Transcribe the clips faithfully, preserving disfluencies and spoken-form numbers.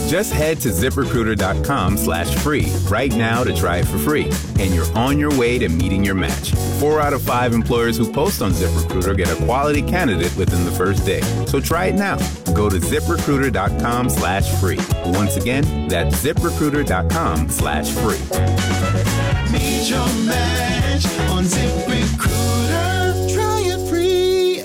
Just head to ZipRecruiter.com slash free right now to try it for free. And you're on your way to meeting your match. Four out of five employers who post on ZipRecruiter get a quality candidate within the first day. So try it now. Go to ZipRecruiter.com slash free. Once again, that's ZipRecruiter.com slash free. Meet your match on ZipRecruiter. Try it free.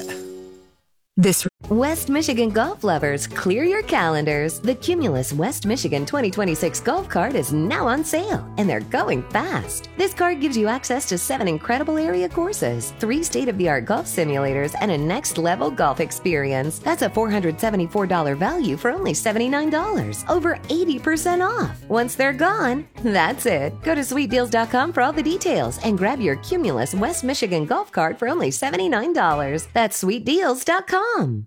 This West Michigan golf lovers, clear your calendars. The Cumulus West Michigan twenty twenty-six golf cart is now on sale, and they're going fast. This card gives you access to seven incredible area courses, three state-of-the-art golf simulators, and a next-level golf experience. That's a four hundred seventy-four dollars value for only seventy-nine dollars, over eighty percent off. Once they're gone, that's it. Go to sweet deals dot com for all the details and grab your Cumulus West Michigan golf cart for only seventy-nine dollars. That's sweet deals dot com.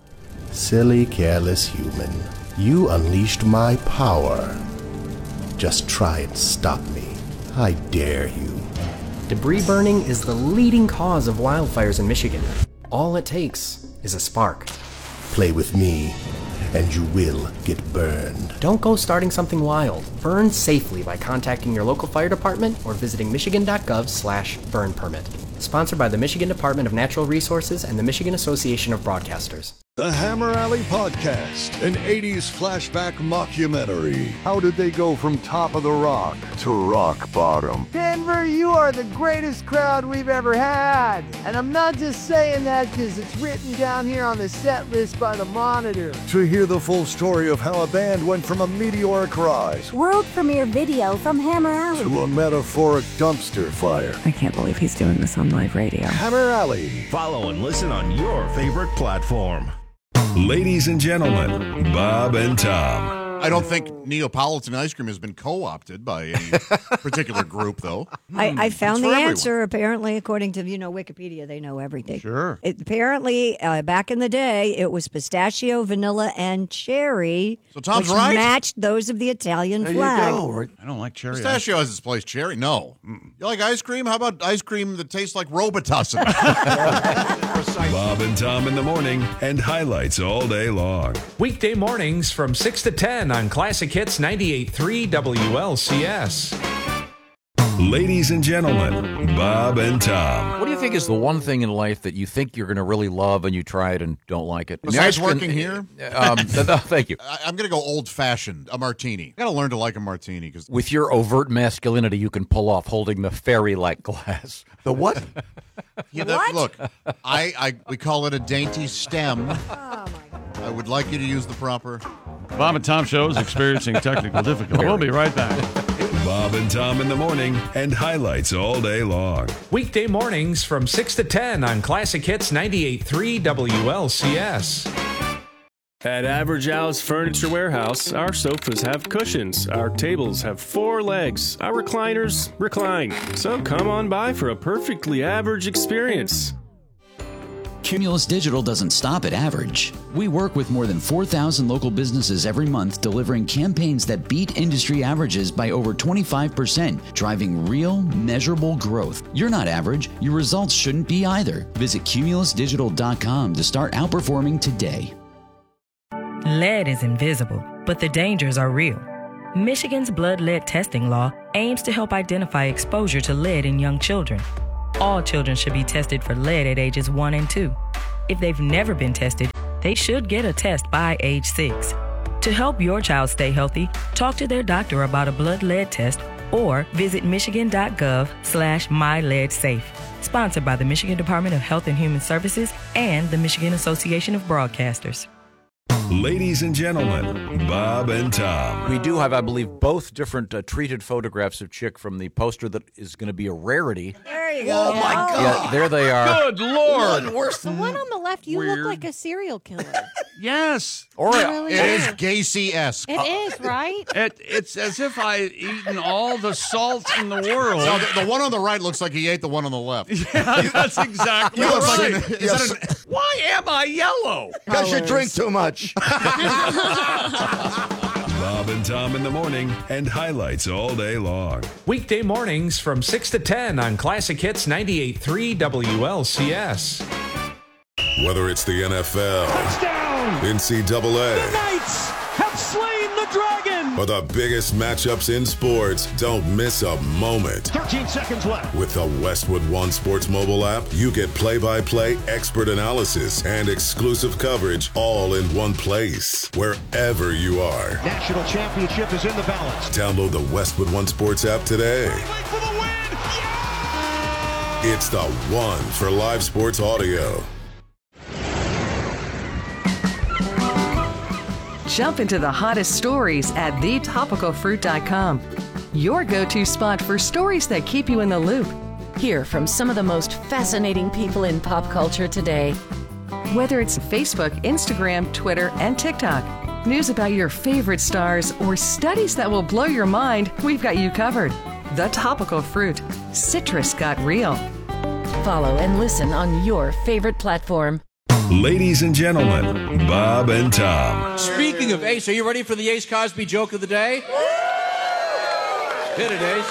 Silly, careless human. You unleashed my power. Just try and stop me. I dare you. Debris burning is the leading cause of wildfires in Michigan. All it takes is a spark. Play with me, and you will get burned. Don't go starting something wild. Burn safely by contacting your local fire department or visiting michigan.gov slash burn permit. Sponsored by the Michigan Department of Natural Resources and the Michigan Association of Broadcasters. The Hammer Alley Podcast, an eighties flashback mockumentary. How did they go from top of the rock to rock bottom? Denver, you are the greatest crowd we've ever had. And I'm not just saying that because it's written down here on the set list by the Monitor. To hear the full story of how a band went from a meteoric rise, world premiere video from Hammer Alley, to a metaphoric dumpster fire. I can't believe he's doing this on live radio. Hammer Alley. Follow and listen on your favorite platform. Ladies and gentlemen, Bob and Tom. I don't think Neapolitan ice cream has been co-opted by any particular group, though. I, I found the everyone. answer, apparently, according to, you know, Wikipedia. They know everything. Sure. It, apparently, uh, back in the day, it was pistachio, vanilla, and cherry, So Tom's which right. matched those of the Italian There flag. you go. I don't like cherry. Pistachio has its place. Cherry, no. Mm-mm. You like ice cream? How about ice cream that tastes like Robitussin? Bob and Tom in the morning and highlights all day long. Weekday mornings from six to ten on Classic Hits ninety-eight point three W L C S. Ladies and gentlemen, Bob and Tom. What do you think is the one thing in life that you think you're going to really love and you try it and don't like it? Besides I mean, working here? Um, thank you. I, I'm going to go old-fashioned, a martini. I got to learn to like a martini. Cause With your overt masculinity, you can pull off holding the fairy-like glass. The what? Yeah, that, look, I, I we call it a dainty stem. Oh, my God. I would like you to use the proper... Bob and Tom Show is experiencing technical difficulty. We'll be right back. Bob and Tom in the morning and highlights all day long. Weekday mornings from six to ten on Classic Hits ninety-eight point three W L C S. At Average Al's Furniture Warehouse, our sofas have cushions, our tables have four legs, our recliners recline. So come on by for a perfectly average experience. Cumulus Digital doesn't stop at average. We work with more than four thousand local businesses every month, delivering campaigns that beat industry averages by over twenty-five percent, driving real, measurable growth. You're not average. Your results shouldn't be either. Visit Cumulus Digital dot com to start outperforming today. Lead is invisible, but the dangers are real. Michigan's blood lead testing law aims to help identify exposure to lead in young children. All children should be tested for lead at ages one and two. If they've never been tested, they should get a test by age six. To help your child stay healthy, talk to their doctor about a blood lead test or visit michigan.gov slash myleadsafe. Sponsored by the Michigan Department of Health and Human Services and the Michigan Association of Broadcasters. Ladies and gentlemen, Bob and Tom. We do have, I believe, both different uh, treated photographs of Chick from the poster that is going to be a rarity. There you go. Oh, my God. Yeah, there they are. Good Lord. None worse The one on the left, you Weird. look like a serial killer. Yes. Or You really it is are. Gacy-esque. It is, right? It, it's as if I had eaten all the salt in the world. No, the, the one on the right looks like he ate the one on the left. Yeah, that's exactly You look right. like an- is Yes. that an- Why am I yellow? Because you drink too much. Bob and Tom in the morning and highlights all day long. Weekday mornings from six to ten on Classic Hits ninety-eight point three W L C S. Whether it's the N F L, Touchdown! N C double A, The Knights have slain the the Dragon! For the biggest matchups in sports, don't miss a moment. thirteen seconds left. With the Westwood One Sports mobile app, you get play-by-play expert analysis and exclusive coverage all in one place, wherever you are. National championship is in the balance. Download the Westwood One Sports app today. For the win! Yeah! It's the one for live sports audio. Jump into the hottest stories at the topical fruit dot com. Your go-to spot for stories that keep you in the loop. Hear from some of the most fascinating people in pop culture today. Whether it's Facebook, Instagram, Twitter, and TikTok, news about your favorite stars, or studies that will blow your mind, we've got you covered. The Topical Fruit. Citrus got real. Follow and listen on your favorite platform. Ladies and gentlemen, Bob and Tom. Speaking of Ace, are you ready for the Ace Cosby joke of the day? Hit it, Ace.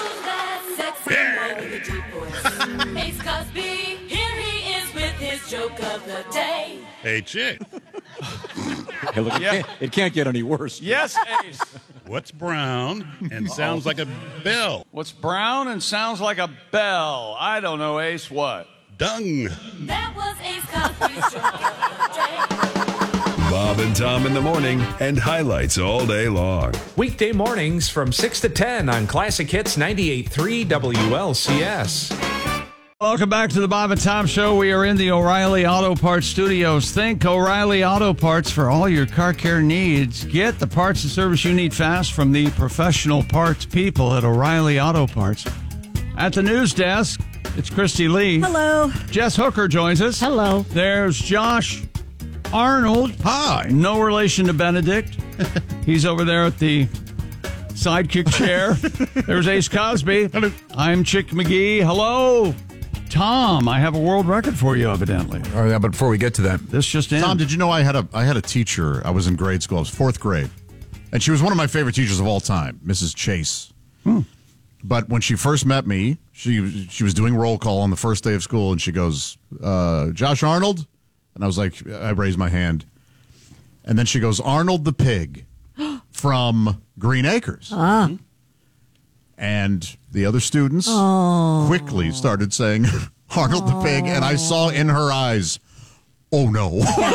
Ace Cosby, here he is with his joke of the day. Hey, chick. Hey, look, it, Yeah. can't, it can't get any worse. Yes, Ace. What's brown and sounds like a bell? What's brown and sounds like a bell? I don't know, Ace. What? Dung. That was Ace Cosby's joke of the day. Bob and Tom in the morning and highlights all day long. Weekday mornings from six to ten on Classic Hits ninety-eight point three W L C S. Welcome back to the Bob and Tom Show. We are in the O'Reilly Auto Parts studios. Think O'Reilly Auto Parts for all your car care needs. Get the parts and service you need fast from the professional parts people at O'Reilly Auto Parts. At the news desk, it's Christy Lee. Hello. Jess Hooker joins us. Hello. There's Josh Arnold. Hi. No relation to Benedict. He's over there at the sidekick chair. There's Ace Cosby. Hello. I'm Chick McGee. Hello. Tom, I have a world record for you, evidently. Oh, yeah, but before we get to that, This just in. Tom, did you know I had a I had a teacher? I was in grade school. I was fourth grade, and she was one of my favorite teachers of all time, Missus Chase. Hmm. But when she first met me, she she was doing roll call on the first day of school, and she goes, uh, "Josh Arnold," and I was like, I raised my hand, and then she goes, "Arnold the pig from Green Acres." Ah. And the other students Oh. quickly started saying Arnold the pig, and I saw in her eyes, oh no.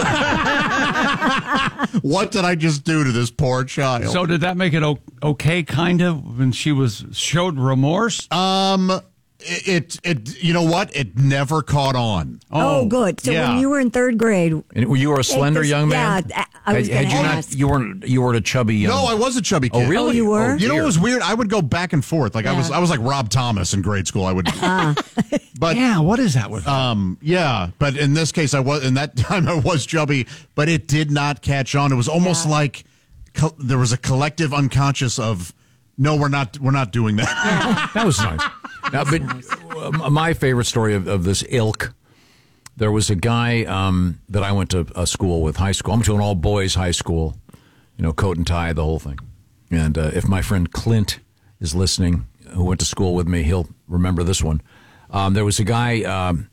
What did I just do to this poor child? So did that make it o- okay, kind of, when she was showed remorse? Um, it, it, you know what? It never caught on. Oh, good. So yeah. when you were in third grade, And you were a slender this- young man? yeah, I was had, had gonna you ask. not? You weren't. You were a chubby young. No, I was a chubby kid. Oh, really? Oh, you were? You know dear. what was weird? I would go back and forth. Like I was, Yeah. I was like Rob Thomas in grade school. I would, Ah. but Yeah, what is that with Um, yeah, but in this case, I was in that time I was chubby, but it did not catch on. It was almost Yeah. like co- there was a collective unconscious of, no, we're not, we're not doing that. That was nice. Now, but uh, my favorite story of, of this ilk, there was a guy um, that I went to a school with, high school. I went to an all-boys high school, you know, coat and tie, the whole thing. And uh, if my friend Clint is listening, who went to school with me, he'll remember this one. Um, there was a guy, um,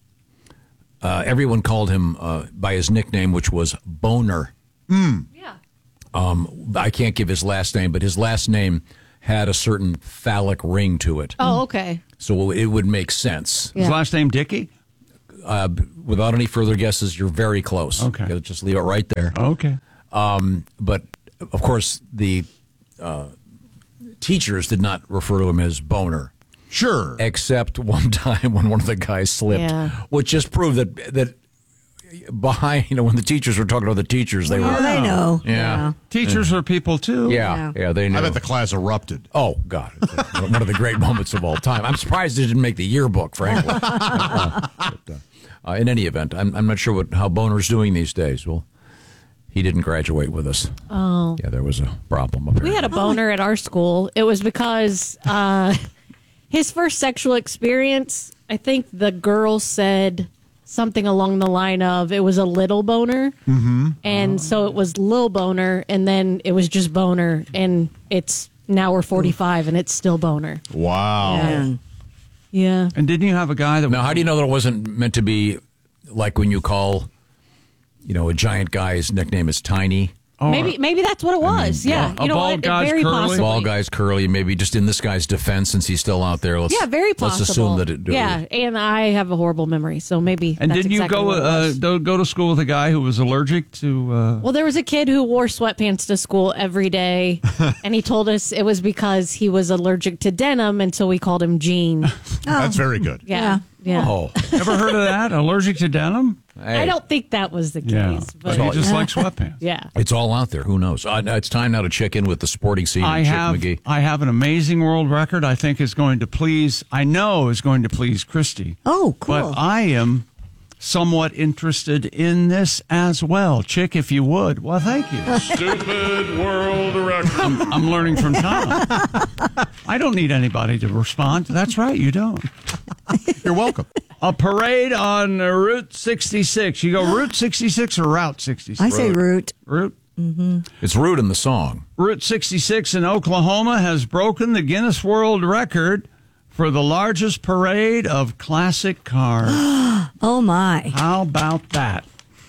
uh, everyone called him uh, by his nickname, which was Boner. Mm. Yeah. Um, I can't give his last name, but his last name had a certain phallic ring to it. Oh, okay. So it would make sense. His last name Dickey? Uh, without any further guesses, you're very close. Okay. You gotta just leave it right there. Okay. Um, but, of course, the uh, teachers did not refer to him as Boner. Sure. Except one time when one of the guys slipped, Yeah. which just proved that that behind, you know, when the teachers were talking to the teachers, they oh, were. they know. Yeah. Teachers are people, too. Yeah, yeah, they knew. I bet the class erupted. Oh, God. One of the great moments of all time. I'm surprised it didn't make the yearbook, frankly. But, uh, uh, in any event, I'm, I'm not sure what how Boner's doing these days. Well, he didn't graduate with us. Oh. Yeah, there was a problem up We had a boner at our school. It was because uh, his first sexual experience, I think the girl said something along the line of it was a little boner. Mm-hmm. And so it was Lil Boner, and then it was just boner. And it's now we're forty-five, and it's still boner. Wow. Yeah. Yeah. And didn't you have a guy that... Now, how do you know that it wasn't meant to be like when you call, you know, a giant guy, his nickname is Tiny? Or- Maybe maybe that's what it was. yeah, a you know bald what? guy's Very curly? possibly. Ball guy's curly, maybe just in this guy's defense since he's still out there. Let's, Yeah, very possible. Let's assume that it. Yeah, and I have a horrible memory, so maybe. And that's didn't you exactly go what it uh, was. do- go to school with a guy who was allergic to? Uh, Well, there was a kid who wore sweatpants to school every day, and he told us it was because he was allergic to denim, and so we called him Gene. That's very good. Yeah, yeah. Oh, Ever heard of that? Allergic to denim? I don't think that was the case. Yeah, but but he just likes sweatpants. Yeah. It's all out there. Who knows? Uh, it's time now to check in with the sporting scene. I and Chick have McGee. I have an amazing world record. I think is going to please. I know is going to please Christy. Oh, cool. But I am somewhat interested in this as well, Chick. If you would, well, thank you. Stupid world record. I'm, I'm learning from Tom. I don't need anybody to respond. That's right, you don't. You're welcome. A parade on uh, Route sixty-six. You go Route sixty-six or Route sixty-six? I say route. Route. Mm-hmm. It's rude in the song. Route sixty-six in Oklahoma has broken the Guinness World Record for the largest parade of classic cars. Oh, my. How about that?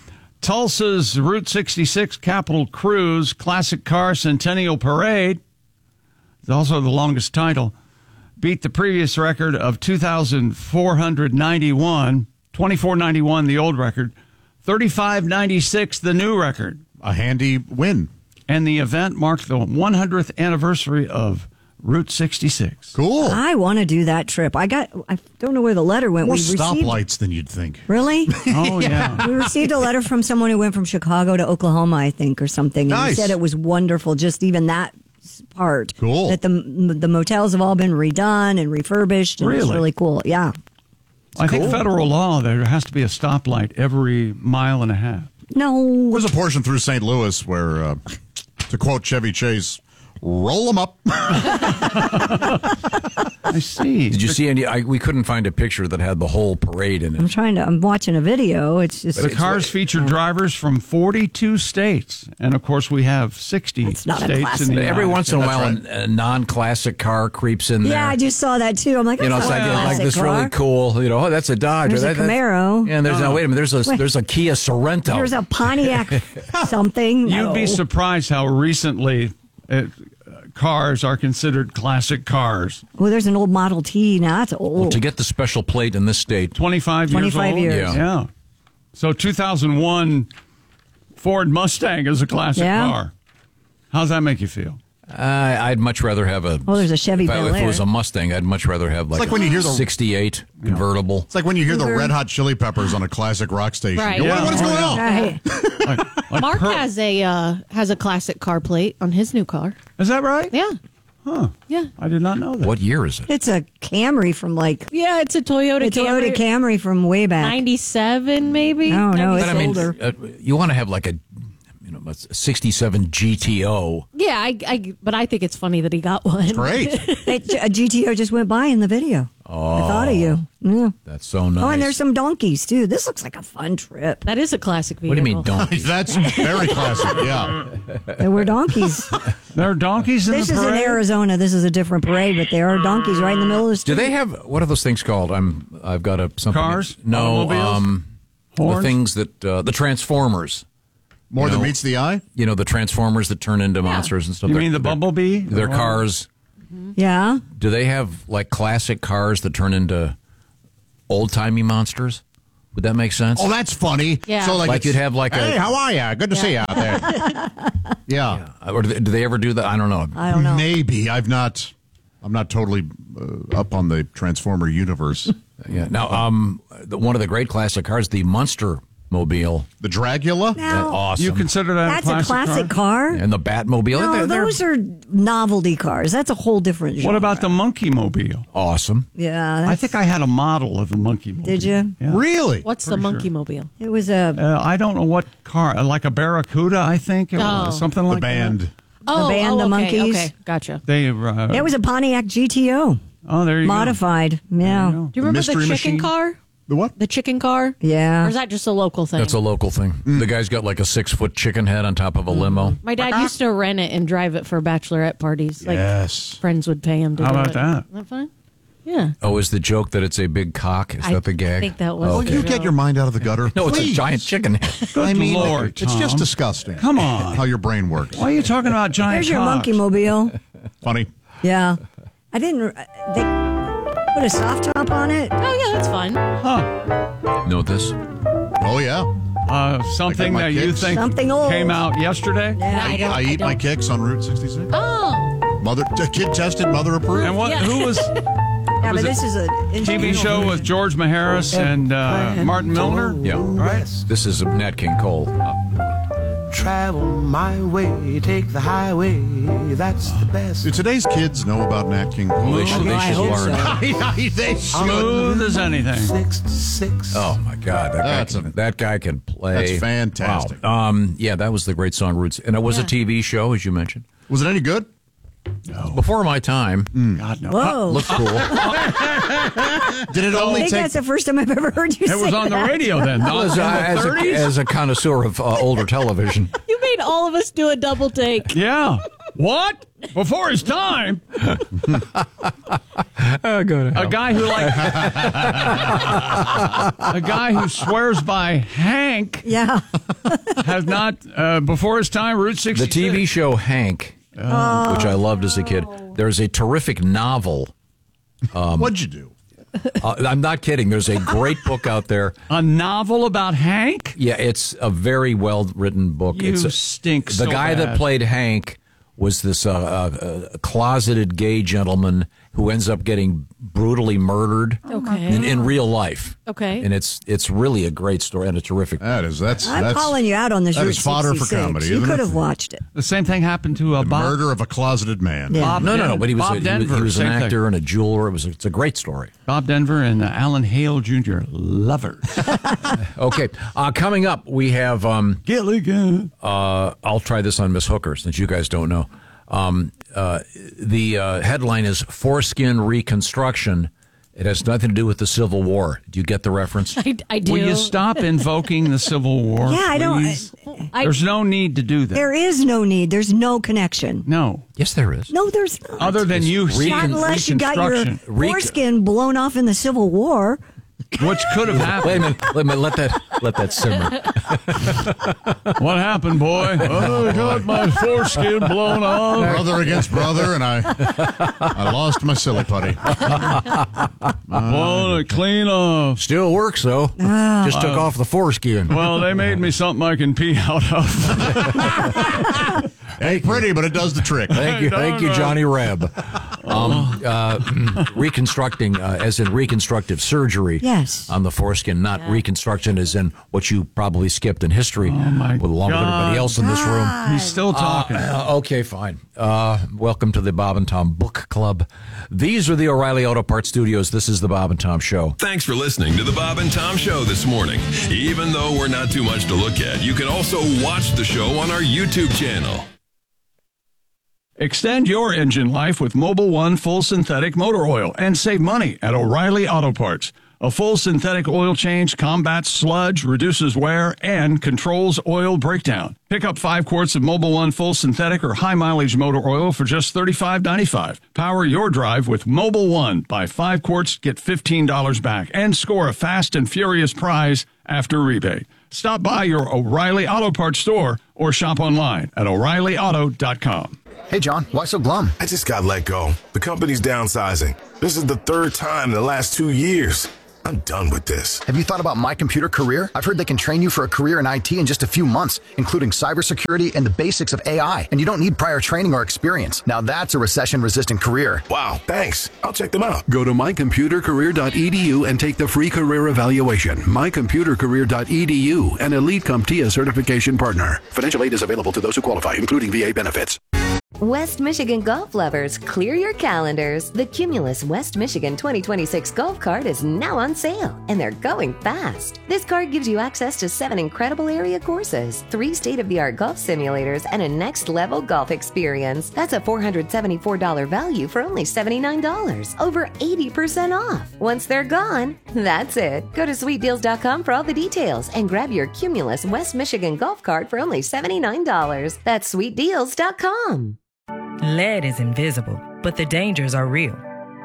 Tulsa's Route sixty-six Capitol Cruise Classic Car Centennial Parade, is also the longest title, beat the previous record of two thousand four hundred ninety-one, twenty-four ninety-one, the old record, thirty-five ninety-six, the new record. A handy win. And the event marked the one hundredth anniversary of Route sixty-six. Cool. I want to do that trip. I got. I don't know where the letter went. More we received, stoplights than you'd think. Really? Oh, yeah. We received a letter from someone who went from Chicago to Oklahoma, I think, or something. And Nice. he said it was wonderful, just even that part. Cool. That the the motels have all been redone and refurbished. And It's Really? really cool. Yeah. I think federal law, there has to be a stoplight every mile and a half. No. There's a portion through Saint Louis where, uh, to quote Chevy Chase, roll them up. I see. Did you see any? I, we couldn't find a picture that had the whole parade in I'm it. trying to. I'm watching a video. It's just. The cars feature drivers from forty-two states. And, of course, we have sixty not a states classic in the Every United once in a States. while, a, a non-classic car creeps in there. Yeah, I just saw that too. I'm like, You know, that's it's not like, a like classic this car. really cool. You know, oh, that's a Dodge. There's or a that, that- Camaro. Yeah, and there's no. Wait a minute. There's a Wait. there's a Kia Sorento. There's a Pontiac something. You'd be No. surprised how recently uh, cars are considered classic cars. Well, there's an old Model T. Now that's old. Well, to get the special plate in this state, twenty-five years twenty-five old? years. Yeah. Yeah. So two thousand one Ford Mustang is a classic Yeah. car. How's that make you feel? Uh, I'd much rather have a. Oh, there's a Chevy If, I, Bel if it Air. was a Mustang, I'd much rather have like, like when you hear the- sixty-eight convertible. It's like when you hear the Cougar. Red Hot Chili Peppers on a classic rock station. Right. You go, Yeah. What is going on? Right. Like, like Mark her- has a uh, has a classic car plate on his new car. Is that right? Yeah. Huh. Yeah. I did not know that. What year is it? It's a Camry from like Yeah, it's a Toyota a Toyota Camry from way back. ninety-seven maybe. No, no, ninety- it's But I mean, older. uh, you want to have like a, you know, a sixty-seven G T O. Yeah, I, I but I think it's funny that he got one. Great. It- a G T O just went by in the video. Oh, I thought of you. Yeah. That's so nice. Oh, and there's some donkeys too. This looks like a fun trip. That is a classic vehicle. What do you mean, don't? That's very classic. Yeah. There were donkeys. There are donkeys in This the is in parade? Arizona. This is a different parade, but there are donkeys right in the middle of the street. Do they have what are those things called? I'm I've got a something. Cars? No, Automobiles? um, the Horns? things that uh, the Transformers. More You than know, meets the eye? You know the Transformers that turn into monsters and stuff. You They're- mean the they're- Bumblebee? Their Or- cars. Yeah. Do they have like classic cars that turn into old timey monsters? Would that make sense? Oh, that's funny. Yeah. So like, Like it's, you'd have like a- hey, how are you? Good to see you out there. Yeah. Uh, Or do they, do they ever do that? I don't know. I don't know. Maybe. I've not, I'm not totally uh, up on the Transformer universe. Yeah. Now, um, the, one of the great classic cars, the Munster Mobile. The Dragula? Now, Awesome. You consider that that's a a classic, classic car? car. And the Batmobile. No, They're- they're those are novelty cars. That's a whole different genre. What about the Monkey Mobile? awesome. Yeah. I that's- think I had a model of the Monkey Mobile. Did you? Yeah. Really? What's the monkey mobile? It was a Uh, I don't know what car, uh, like a Barracuda, I think, or Oh. something The like band. Oh, band, oh, the okay, Monkeys. Okay, gotcha. that. They, uh, it was a Pontiac G T O. oh, there you Modified. Yeah. go. Do you remember Mystery the chicken Machine? car? The what? The chicken car? Yeah. Or is that just a local thing? That's a local thing. The guy's got like a six foot chicken head on top of a limo. My dad used to rent it and drive it for bachelorette parties. Like Yes. friends would pay him to How do about it. that? Isn't that fun? Yeah. Oh, is the joke that it's a big cock? Is I that the gag? think that was Will the you joke. get your mind out of the gutter? No, it's Please. a giant chicken head. Good I mean, Lord, it's just Tom. disgusting. Come on. How your brain works. Why are you talking about giant There's your cocks? monkey mobile. Funny. Yeah. I didn't. They put a soft top on it. Oh, yeah, that's fun. Huh. Know this? Oh, yeah. Uh, something my that you kicks. think Something old. came out yesterday? Yeah. I, I don't- I I eat my don't- kicks on Route sixty-six. Oh. Mother, the kid tested, mother approved. And what? Yeah. Who was Yeah, Was but it this is a T V show with George Maharis and uh, Martin Milner? Yeah. Right? This is Nat King Cole. Travel my way, take the highway, that's the best. Do today's kids know about Nat King Cole? They should, they I should hope learn. so. Yeah, they should. Smooth as anything. Six to six. Oh my God, that That's guy, can, a- that guy can play. That's fantastic. Wow. Um, yeah, that was the great song Roots, and it was Yeah. a T V show, as you mentioned. Was it any good? Before my time. God, no. Whoa. Looked cool. Did it I only think take? that's the first time I've ever heard you It say was on the that. radio then. Not as, in a, the as, a, thirties? as a connoisseur of uh, older television. You made all of us do a double take. Yeah. What? Before his time? Oh, go to A guy who like a guy who swears by Hank Yeah. has not uh, before his time. Route The sixty-six. T V show Hank, Oh. which I loved as a kid. There's a terrific novel. What'd you do? Uh, I'm not kidding. There's a great book out there. A novel about Hank. Yeah, it's a very well written book. You it's a, stink The so guy that bad. played Hank was this uh, uh, closeted gay gentleman who ends up getting brutally murdered Okay. in, in real life. Okay. And it's it's really a great story and a terrific. That is that's I'm that's calling you out on this. that Route is fodder for sixty-six. comedy, You isn't could it? have watched it. The same thing happened to uh, the Bob. murder of a closeted man. Yeah. Bob No, no, no. Den- But he was Bob a, he was- Denver. he was an same thing. actor and a jeweler. It was a, it's a great story. Bob Denver and uh, Alan Hale Junior Lovers. Okay, uh, coming up we have. Um, Gilligan. Uh, I'll try this on Miss Hooker since you guys don't know. Um, uh, the uh, headline is Foreskin Reconstruction. It has nothing to do with the Civil War. Do you get the reference? I, I do. Will you stop invoking the Civil War? Yeah, I don't- please? I- There's no need to do that. There is no need. There's no connection. No. Yes, there is. No, there's not. Other than you Recon- seeing Not unless you got your reconstruction, Rec- foreskin blown off in the Civil War. which could have happened. Wait a minute. Wait a minute. Let that let that simmer. What happened, boy? Oh, I got my foreskin blown off. Brother against brother, and I I lost my silly putty. Want to clean off. Still works though. Just took off the foreskin. Well, they made me something I can pee out of. Ain't pretty, but it does the trick. Thank you, No, thank you, no. Johnny Reb. Um, uh, reconstructing, uh, as in reconstructive surgery. Yes. On the foreskin, not reconstruction as in what you probably skipped in history, my with along with everybody God. else in this room. He's still talking. Uh, okay, fine. Uh, welcome to the Bob and Tom Book Club. These are the O'Reilly Auto Parts Studios. This is the Bob and Tom Show. Thanks for listening to the Bob and Tom Show this morning. Even though we're not too much to look at, you can also watch the show on our YouTube channel. Extend your engine life with Mobile One Full Synthetic Motor Oil and save money at O'Reilly Auto Parts. A full synthetic oil change combats sludge, reduces wear, and controls oil breakdown. Pick up five quarts of Mobile One Full Synthetic or High Mileage Motor Oil for just thirty-five ninety-five. Power your drive with Mobile One. Buy five quarts, get fifteen dollars back, and score a fast and furious prize after rebate. Stop by your O'Reilly Auto Parts store or shop online at O'Reilly Auto dot com. Hey, John, why so glum? I just got let go. The company's downsizing. This is the third time in the last two years. I'm done with this. Have you thought about My Computer Career? I've heard they can train you for a career in I T in just a few months, including cybersecurity and the basics of A I. And you don't need prior training or experience. Now that's a recession-resistant career. Wow, thanks. I'll check them out. Go to my computer career dot e d u and take the free career evaluation. my computer career dot e d u, an Elite CompTIA certification partner. Financial aid is available to those who qualify, including V A benefits. West Michigan golf lovers, clear your calendars. The Cumulus West Michigan twenty twenty-six golf card is now on sale, and they're going fast. This card gives you access to seven incredible area courses, three state-of-the-art golf simulators, and a next-level golf experience. That's a four hundred seventy-four dollars value for only seventy-nine dollars, over eighty percent off. Once they're gone, that's it. Go to sweet deals dot com for all the details and grab your Cumulus West Michigan golf card for only seventy-nine dollars. That's sweet deals dot com. Lead is invisible, but the dangers are real.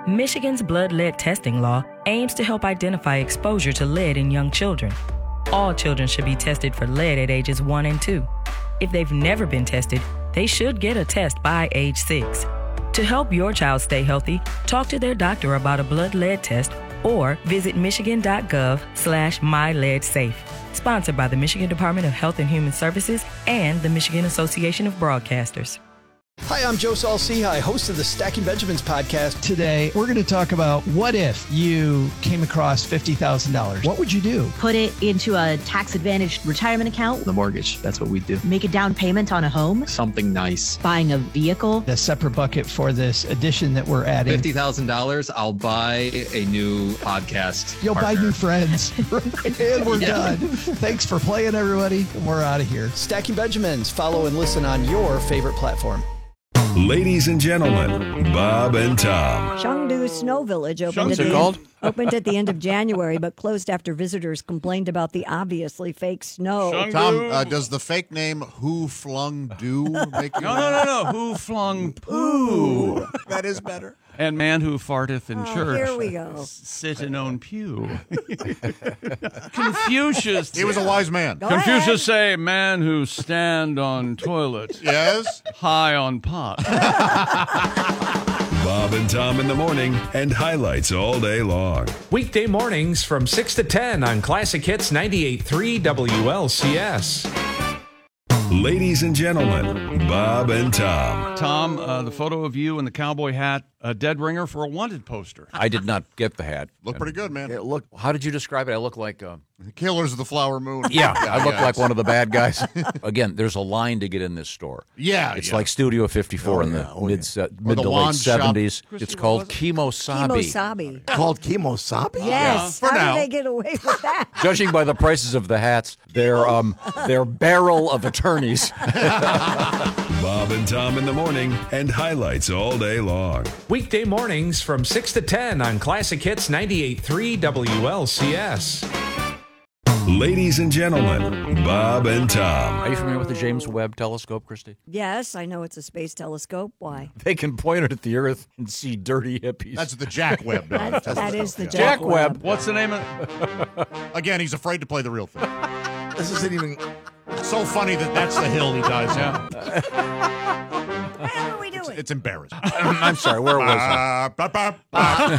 Michigan's blood lead testing law aims to help identify exposure to lead in young children. All children should be tested for lead at ages one and two. If they've never been tested, they should get a test by age six. To help your child stay healthy, talk to their doctor about a blood lead test or visit michigan.gov slash myleadsafe. Sponsored by the Michigan Department of Health and Human Services and the Michigan Association of Broadcasters. Hi, I'm Joe Saul-Sehy, host of the Stacking Benjamins podcast. Today, we're going to talk about what if you came across fifty thousand dollars. What would you do? Put it into a tax-advantaged retirement account. The mortgage. That's what we do. Make a down payment on a home. Something nice. Buying a vehicle. A separate bucket for this addition that we're adding. fifty thousand dollars, I'll buy a new podcast You'll partner. buy new friends. And we're Yeah. done. Thanks for playing, everybody. We're out of here. Stacking Benjamins. Follow and listen on your favorite platform. Ladies and gentlemen, Bob and Tom. Chengdu Snow Village opened What's at, it the called? End, opened at the end of January, but closed after visitors complained about the obviously fake snow. Tom, uh, does the fake name Who Flung Do make you No, no, no, no. Who flung poo? That is better. And man who farteth in Oh, church. here we go. Sit in own pew. Confucius. He was a wise man. Go Confucius say, man who stand on toilet. Yes. High on pot. Bob and Tom in the morning and highlights all day long. Weekday mornings from six to ten on Classic Hits ninety-eight point three W L C S. Ladies and gentlemen, Bob and Tom. Tom, uh, the photo of you in the cowboy hat, a dead ringer for a wanted poster. I did not get the hat. Look pretty good, man. It looked, how did you describe it? I look like... Uh, Killers of the Flower Moon. Yeah, I look yeah, like it's- one of the bad guys. Again, there's a line to get in this store. Yeah, It's yeah. like Studio fifty-four Oh, in the yeah, oh, mid, yeah. se- Or mid the to late wand shop. seventies. It's called Kemosabe. Kemosabe. Called Kemosabe? Yes. Yeah, for How now. did they get away with that? Judging by the prices of the hats, they're, um, they're barrel of attorneys. Bob and Tom in the morning and highlights all day long. Weekday mornings from six to ten on Classic Hits ninety-eight point three W L C S. Ladies and gentlemen, Bob and Tom. Are you familiar with the James Webb Telescope, Christy? Yes, I know it's a space telescope. Why? They can point it at the Earth and see dirty hippies. That's the Jack Webb. uh, That- telescope, that is the yeah. Jack Jack Webb. What's the name of Again, he's afraid to play the real thing. This isn't even. It's so funny that that's the hill he dies on. What are we doing? It's embarrassing. I'm sorry, where was I? Uh, ba, ba, ba.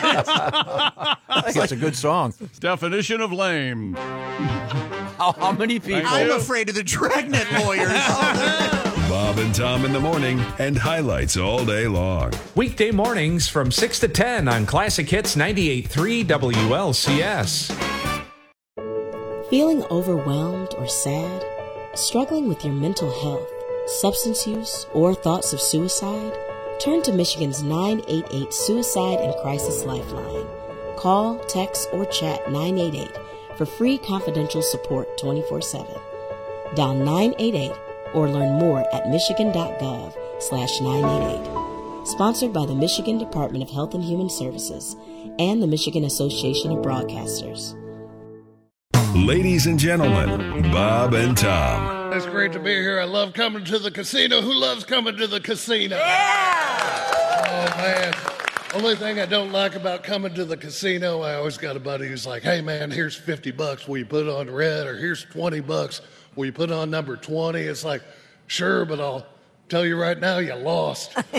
I think it's a good song. definition of lame? How, how many people? I'm afraid of the Dragnet lawyers. Bob and Tom in the morning and highlights all day long. Weekday mornings from six to ten on Classic Hits ninety-eight point three W L C S. Feeling overwhelmed or sad? Struggling with your mental health, substance use, or thoughts of suicide? Turn to Michigan's nine eight eight Suicide and Crisis Lifeline. Call, text, or chat nine eight eight for free confidential support twenty-four seven. Dial nine eight eight or learn more at michigan.gov slash 988. Sponsored by the Michigan Department of Health and Human Services and the Michigan Association of Broadcasters. Ladies and gentlemen, Bob and Tom. It's great to be here. I love coming to the casino. Who loves coming to the casino? Yeah! Oh, man. Only thing I don't like about coming to the casino, I always got a buddy who's like, hey, man, here's fifty bucks. Will you put on red? Or here's twenty bucks. Will you put on number twenty? It's like, sure, but I'll tell you right now, you lost. A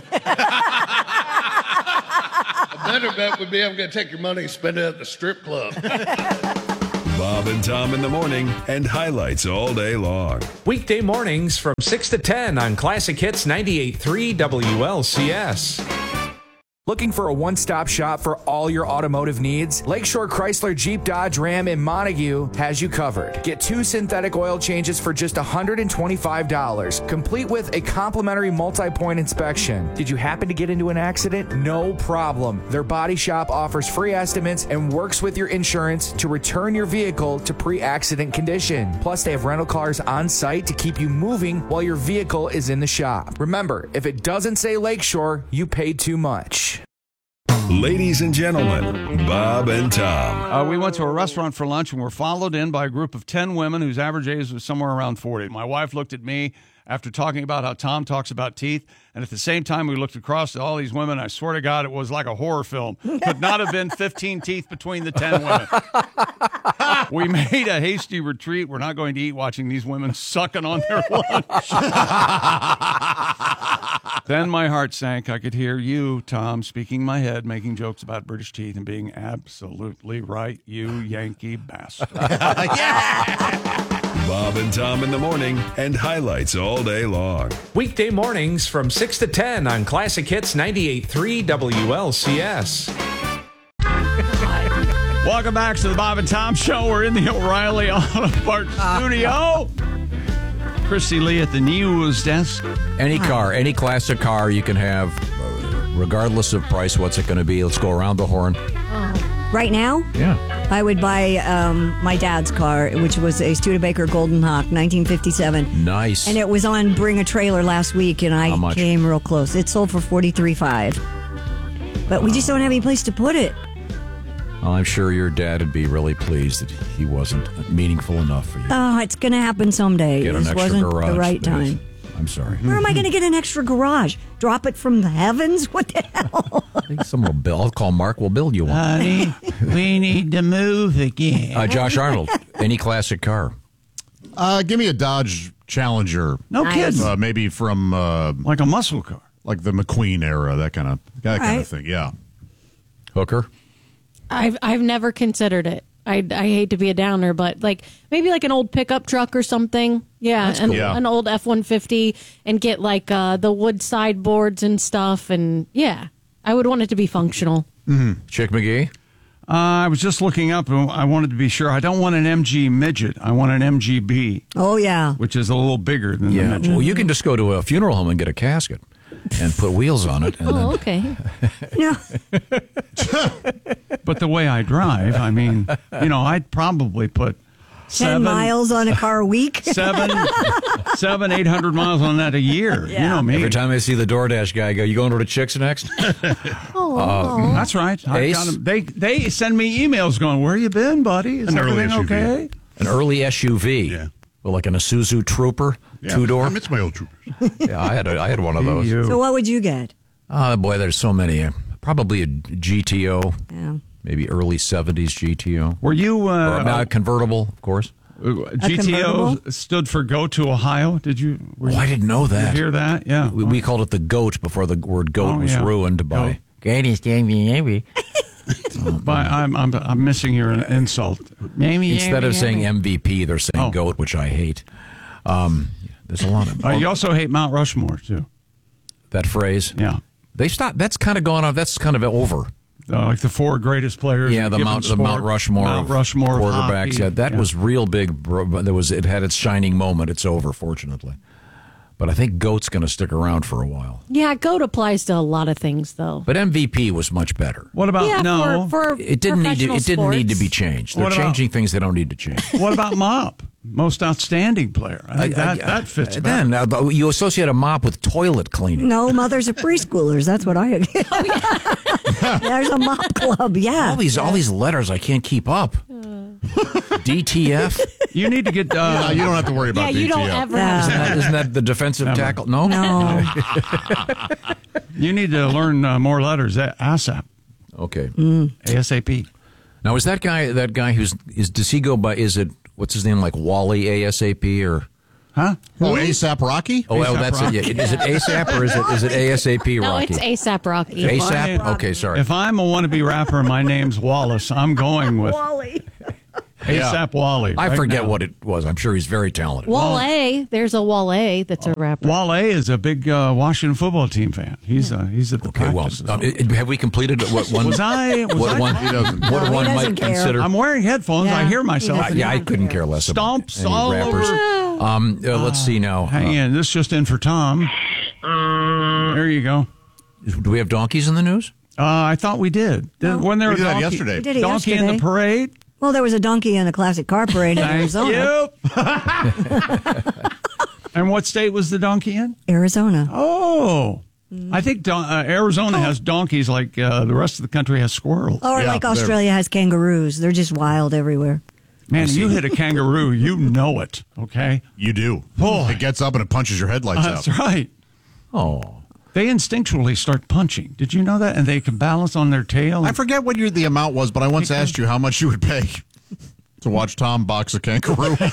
better bet would be I'm going to take your money and spend it at the strip club. Bob and Tom in the morning and highlights all day long. Weekday mornings from six to ten on Classic Hits ninety-eight point three W L C S. Looking for a one-stop shop for all your automotive needs? Lakeshore Chrysler Jeep Dodge Ram in Montague has you covered. Get two synthetic oil changes for just one hundred twenty-five dollars, complete with a complimentary multi-point inspection. Did you happen to get into an accident? No problem. Their body shop offers free estimates and works with your insurance to return your vehicle to pre-accident condition. Plus, they have rental cars on site to keep you moving while your vehicle is in the shop. Remember, if it doesn't say Lakeshore, you paid too much. Ladies and gentlemen, Bob and Tom. Uh, we went to a restaurant for lunch and were followed in by a group of ten women whose average age was somewhere around forty. My wife looked at me after talking about how Tom talks about teeth. And at the same time, we looked across at all these women. I swear to God, it was like a horror film. Could not have been fifteen teeth between the ten women. We made a hasty retreat. We're not going to eat watching these women sucking on their lunch. Then my heart sank. I could hear you, Tom, speaking in my head, making jokes about British teeth and being absolutely right, you Yankee bastard. Bob and Tom in the morning and highlights all day long. Weekday mornings from six to ten on Classic Hits ninety-eight point three W L C S. Welcome back to the Bob and Tom Show. We're in the O'Reilly Auto Parts studio. Christy Lee at the news desk. Any car, any classic car you can have, regardless of price, what's it going to be? Let's go around the horn. Right now? Yeah. I would buy um, my dad's car, which was a Studebaker Golden Hawk, nineteen fifty-seven. Nice. And it was on Bring a Trailer last week, and I How much? came real close. It sold for forty-three thousand five dollars. But we just don't have any place to put it. Well, I'm sure your dad would be really pleased that he wasn't meaningful enough for you. Oh, it's going to happen someday. Get an This extra wasn't garage the right space. time. I'm sorry. Where am I going to get an extra garage? Drop it from the heavens? What the hell? I think someone will build. I'll call Mark. We'll build you one. Honey, we need to move again. Uh, Josh Arnold, any classic car? Uh, give me a Dodge Challenger. No Nice. kidding. Uh, maybe from uh, like a muscle car, like the McQueen era, that kind of that kind Right. of thing. Yeah. Hooker. I've I've never considered it. I, I hate to be a downer, but like maybe like an old pickup truck or something. Yeah, That's an, cool. Yeah. an old F one fifty and get like uh, the wood sideboards and stuff. And yeah, I would want it to be functional. Mm-hmm. Chick McGee? Uh, I was just looking up. and I wanted to be sure. I don't want an M G midget. I want an M G B. Oh, yeah. Which is a little bigger than the Yeah. midget. Well, you can just go to a funeral home and get a casket and put wheels on it. And Oh, then, okay. But the way I drive, I mean, you know, I'd probably put Ten seven miles on a car a week? seven, seven, eight hundred miles on that a year. You know me. Every time I see the DoorDash guy, I go, you going to the Chicks next? Uh, that's right. I Ace? got 'em. They they send me emails going, "Where you been, buddy? Is An early everything S U V. okay?" An early S U V. Yeah. Well, like an Isuzu Trooper, Yeah. two door. I miss my old Troopers. Yeah, I had a, I had one of those. So what would you get? Oh boy, there's so many. Uh, Probably a G T O. Yeah. Maybe early seventies G T O. Were you uh, or, uh, convertible, of course? G T O stood for Go to Ohio. Did you? were Oh, you- I didn't know that. Did you hear that? Yeah. We, we called it the goat before the word goat Oh, was yeah. ruined by. But I'm, I'm I'm missing your insult. Instead of saying M V P, they're saying Oh. goat, which I hate. Um, there's a lot of Uh, you also hate Mount Rushmore too. that phrase. Yeah. They stopped. That's kind of gone off. That's kind of over. Uh, like the four greatest players. Yeah, in a the given Mount, the sport. Mount Rushmore, Mount of Rushmore of quarterbacks. hockey. Yeah, that Yeah. was real big. bro, but There was it had its shining moment. It's over, fortunately. But I think goat's going to stick around for a while. Yeah, GOAT applies to a lot of things, though. But M V P was much better. What about yeah, no? For, for It didn't need to. professional It didn't need to be sports. changed. They're What about- changing things they don't need to change. What about Mop? Most outstanding player. I think that, that fits uh, better. Then uh, but you associate a mop with toilet cleaning. No, mothers of preschoolers. That's what I. There's a mop club. Yeah. All these all these letters I can't keep up. D T F. You need to get. Uh, Yeah, you don't have to worry Yeah, about you D T F. don't ever. Yeah. Isn't that, isn't that the defensive Never. tackle? No. No. You need to learn uh, more letters. A- ASAP. Okay. ASAP. Now is that guy that guy who's is does he go by? Is it what's his name like Wally ASAP or? Huh? Oh, ASAP Rocky? Oh, well, A$AP that's it. Yeah. Rocky. Is it ASAP or is it is it ASAP No, Rocky? it's ASAP Rocky. ASAP. I- Okay, sorry. If I'm a wannabe rapper and my name's Wallace, I'm going with Wally. ASAP Wally. I right forget now. what it was. I'm sure he's very talented. Wale, there's a Wale that's a rapper. Wale is a big uh, Washington football team fan. He's uh, he's at the Okay, well, practices. um, it- have we completed what one? Was I- was what I- one? He doesn't. What No, he one doesn't might care. consider? I'm wearing headphones. I Yeah, hear he myself. doesn't. yeah, I couldn't care less about Stomps any all rappers. over. Um, uh, let's see now. Hang Uh, in. This just in for Tom. There you go. do we have donkeys in the news? Uh, I thought we did. Did when there We was did that donkey, yesterday. We did it donkey in the yesterday. parade. Well, there was a donkey in a classic car parade in Thank Arizona. you. And what state was the donkey in? Arizona. Oh, I think don- uh, Arizona has donkeys like uh, the rest of the country has squirrels. Or Yeah, like they're- Australia has kangaroos. They're just wild everywhere. Man, you hit a kangaroo, you know it, okay? You do. Boy. It gets up and it punches your headlights That's out. right. Oh. They instinctually start punching. Did you know that? And they can balance on their tail. I forget what your, the amount was, but I once asked you how much you would pay to watch Tom box a kangaroo. And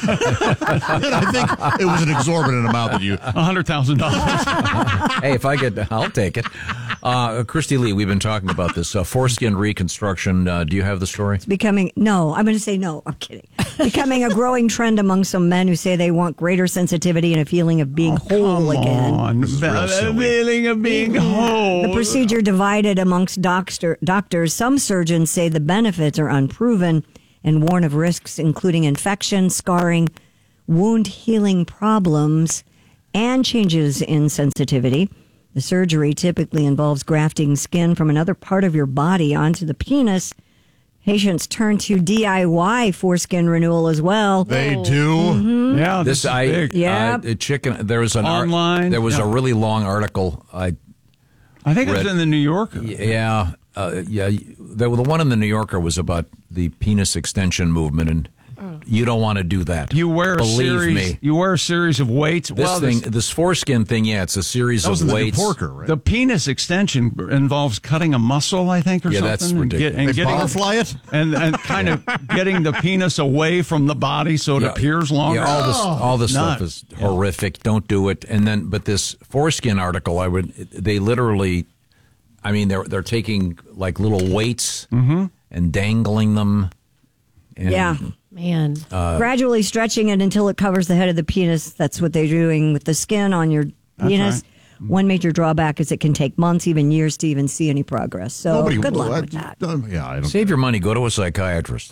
I think it was an exorbitant amount that you... one hundred thousand dollars. Hey, if I get, I'll take it. Uh, Christy Lee, we've been talking about this uh, foreskin reconstruction. Uh, do you have the story? It's becoming, no, I'm going to say no. I'm kidding. Becoming a growing trend among some men who say they want greater sensitivity and a feeling of being whole again. On. A feeling of being whole. The procedure divided amongst doctor, doctors. Some surgeons say the benefits are unproven and warn of risks, including infection, scarring, wound healing problems, and changes in sensitivity. The surgery typically involves grafting skin from another part of your body onto the penis. Patients turn to D I Y foreskin renewal as well. They do. Mm-hmm. Yeah, this, this I big. Yeah. uh, chicken. There was an ar- Online. there was Yeah. a really long article. I I think it was read- in the New Yorker. Yeah, uh, yeah. The, the one in the New Yorker was about the penis extension movement, and you don't want to do that. You wear a Believe series. me. You wear a series of weights. This well, thing, this, this foreskin thing, yeah, it's a series That was of in the weights. New Porker, right? the penis extension involves cutting a muscle, I think, or Yeah, something. that's and ridiculous. and They getting, butterfly it? and and kind of getting the penis away from the body so it Yeah, appears longer. Yeah, all this, all this stuff Nuts. is horrific. Don't do it. And then, but this foreskin article, I would, they literally, I mean, they're they're taking like little weights Mm-hmm. and dangling them. And, Yeah. Man. Uh, Gradually stretching it until it covers the head of the penis. That's what they're doing with the skin on your That's penis. right. One major drawback is it can take months, even years, to even see any progress. So Nobody- good luck well, with that. uh, yeah, I don't. Save your money. Go to a psychiatrist.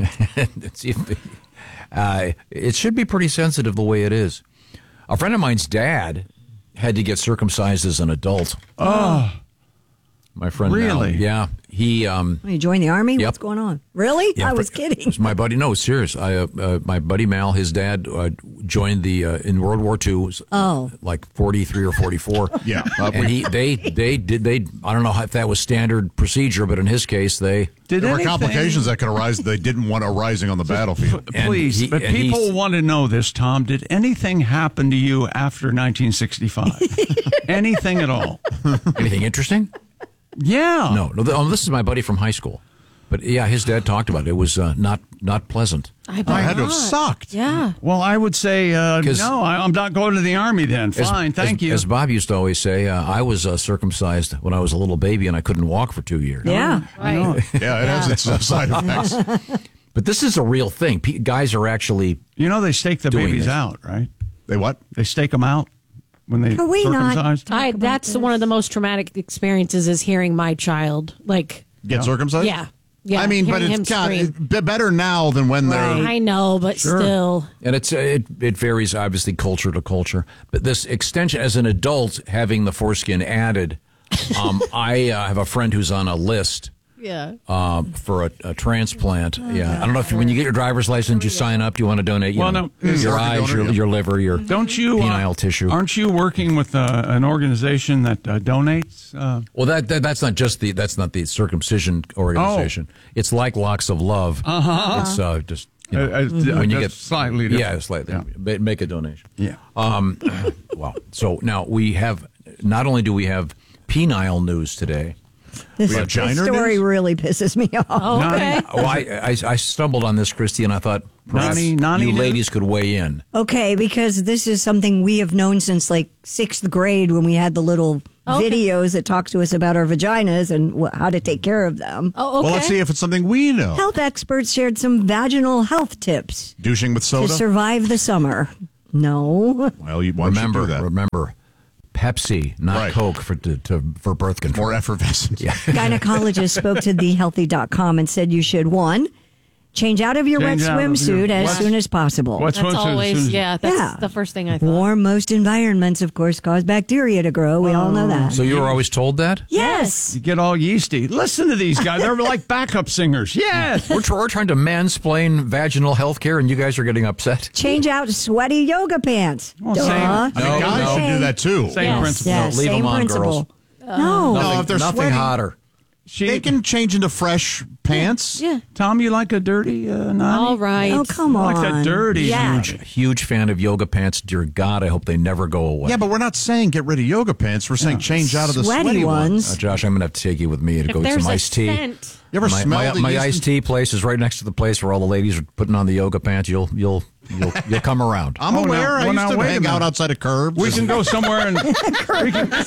See if, uh, it should be pretty sensitive the way it is. A friend of mine's dad had to get circumcised as an adult. Oh, My friend, Really? Al, yeah, he. Um, You join the army? Yep. What's going on? Really? Yeah, I was for- kidding. it's my buddy. No, serious. I, uh, uh, my buddy Mal, his dad uh, joined the uh, in World War Two. was, Oh. like forty-three or forty-four. Yeah. Uh, and he they they did they. I don't know if that was standard procedure, but in his case, they did There were anything- complications that could arise that they didn't want arising on the battlefield. And Please, he- but and people he's- want to know this, Tom. Did anything happen to you after nineteen sixty-five? Anything at all? anything interesting. Yeah. No, no. th- Oh, this is my buddy from high school, but yeah, his dad talked about it. It was uh, not not pleasant. I, I had to have not. sucked. Yeah. Well, I would say uh, 'Cause- no. I, I'm not going to the army then. As- Fine, thank as, you. As Bob used to always say, uh, I was uh, circumcised when I was a little baby and I couldn't walk for two years. Yeah. Right. Yeah, it has its uh, side effects. But this is a real thing. P- guys are actually You know they stake the doing babies this. out, right? They what? They stake them out when they Can we not circumcised. talk I, about that's this? one of the most traumatic experiences is hearing my child like Get circumcised? yeah yeah I mean, but hearing him it's God, scream. it's be- better now than when they're. I know, but Sure. still. And it's it it varies obviously culture to culture, but this extension as an adult having the foreskin added, um, I uh, have a friend who's on a list Yeah. uh, for a, a transplant. Yeah, I don't know if when you get your driver's license, you sign up. You want to donate, you Well, know, no. your eyes, your, your liver, your Don't you? penile uh, tissue. Aren't you working with uh, an organization that uh, donates? Uh, Well, that, that that's not just the that's not the circumcision organization. It's like Locks of Love. Uh-huh. It's uh, just you know, Uh, uh, when you that's get slightly different. yeah, slightly Ma- make a donation. Yeah. Um. Well, so now we have not only do we have penile news today. This, we have this giner story news? really pisses me off. Oh, okay. Well, I, I I stumbled on this, Christy, and I thought perhaps Nani- Nani you news? ladies could weigh in. Okay, because this is something we have known since like sixth grade when we had the little Okay. videos that talk to us about our vaginas and wh- how to take care of them. Oh, okay. Well, let's see if it's something we know. Health experts shared some vaginal health tips Douching with to soda? survive the summer. No. Well, you why don't you Remember, do that? remember, Pepsi, not Right. Coke, for to, to for birth control. More effervescent. Yeah. Gynecologist spoke to the healthy dot com and said you should, one, change out of your Change wet out of your- swimsuit as What? soon as possible. What That's swimsuit as soon always as- yeah. That's Yeah. the first thing I thought. Warm, most environments, of course, cause bacteria to grow. We all know that. So you were always told that? Yes. You get all yeasty. Listen to these guys. They're like backup singers. Yes. We're, tr- we're trying to mansplain vaginal health care, and you guys are getting upset. Change out sweaty yoga pants. Well, Duh. same- I mean, No, guys no. should do that too. Same Yes. principle. Yes, Leave same them on, principle. girls. No. Nothing, if they're nothing sweaty- hotter. She, they can change into fresh pants. Yeah. Tom, you like a dirty uh, nanny? All right. Oh, come I like on. that dirty. Yeah. Huge, huge fan of yoga pants. Dear God, I hope they never go away. Yeah, but we're not saying get rid of yoga pants. We're saying change out of the Sweaty sweaty, ones. Uh, Josh, I'm going to have to take you with me to If go get there's some a iced tea. scent. You ever my, smell my, the my yeast iced and- tea place is right next to the place where all the ladies are putting on the yoga pants. You'll you'll you'll you'll come around. I'm Oh, aware. now- I well, used now, to wait a hang minute. out outside of curbs. We can go somewhere and we can, we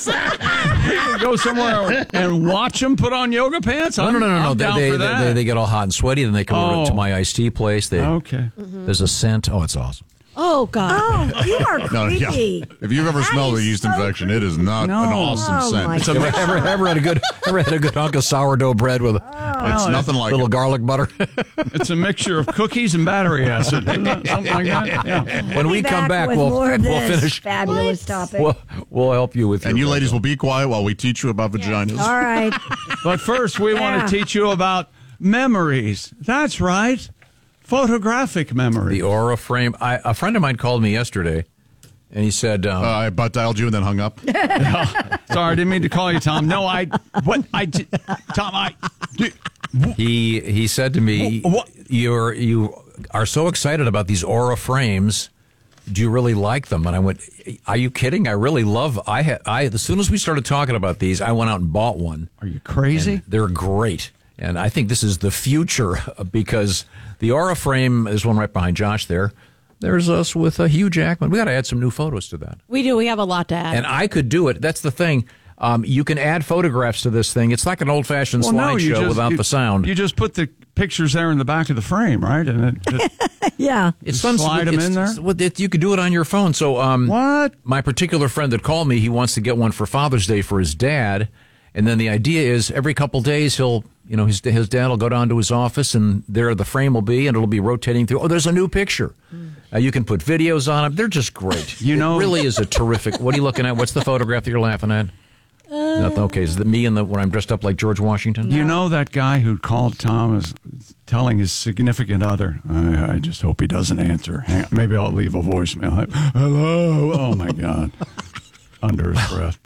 can go somewhere and watch them put on yoga pants. No, no, no, no, no. I'm They, down they, for that. they, they get all hot and sweaty, then they come over Oh. to my iced tea place. They, Okay. There's a scent. Oh, it's awesome. Oh, God. Oh, you are No, yeah. creepy. If you've ever smelled a yeast infection, it is not No. an awesome Oh, scent. my It's, a, Ever, ever, ever had a good ever had a good hunk of sourdough bread with a it's nothing like little it. garlic butter? It's a mixture of cookies and battery acid. Isn't it? Something like that. Yeah. When we Be come back, with we'll more of we'll this finish. fabulous topic. We'll, we'll help you with. And your you ladies bread. will be quiet while we teach you about vaginas. All right. But first, we Yeah. want to teach you about memories. That's right. Photographic memory. The Aura frame. I, a friend of mine called me yesterday, and he said, um, Uh, I butt dialed you and then hung up. Sorry, I didn't mean to call you Tom. No, I what I did- Tom I he he said to me, What? "You're you are so excited about these Aura frames. Do you really like them?" And I went, "Are you kidding? I really love. I had I as soon as we started talking about these, I went out and bought one. Are you crazy? And they're great, and I think this is the future because the Aura frame is one right behind Josh there. There's us with a Hugh Jackman. We got to add some new photos to that. We do. We have a lot to add. And I could do it. That's the thing. Um, you can add photographs to this thing. It's like an old-fashioned Well, no, you slideshow just- without you- the sound. You just put the pictures there in the back of the frame, right? And it, it, Yeah. It's Just fun. slide 'em It's- in there? it's- well, it- you could do it on your phone. So, um, what? My particular friend that called me, he wants to get one for Father's Day for his dad, and then the idea is every couple days he'll, you know, his his dad will go down to his office, and there the frame will be, and it'll be rotating through. Oh, there's a new picture. Uh, you can put videos on them. They're just great. You know- it really is a terrific. What are you looking at? What's the photograph that you're laughing at? Uh, Nothing. Okay, is it me and the when I'm dressed up like George Washington? You know that guy who called Tom is telling his significant other, I, I just hope he doesn't answer. Hang on, maybe I'll leave a voicemail. Like, hello. Oh, my God. Under his breath.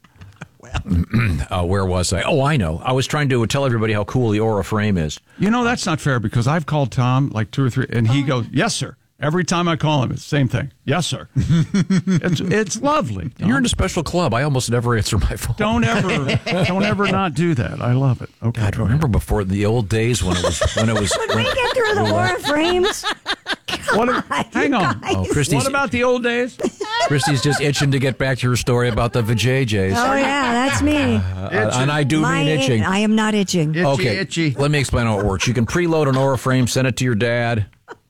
uh, where was I? Oh, I know. I was trying to tell everybody how cool the Aura frame is. You know, that's not fair because I've called Tom like two or three, and he goes, yes, sir. Every time I call him, it's the same thing. Yes, sir. it's, it's lovely. Tom. You're in a special club. I almost never answer my phone. Don't ever, don't ever not do that. I love it. Okay. God, remember before the old days when it was when it was. Could we get through the Aura frames? What, hang on. Oh, Christy's, What about the old days? Christy's just itching to get back to her story about the vajayjays. Oh, yeah, that's me. Uh, and I do My, mean itching. I am not itching. okay, let me explain how it works. You can preload an Aura frame, send it to your dad.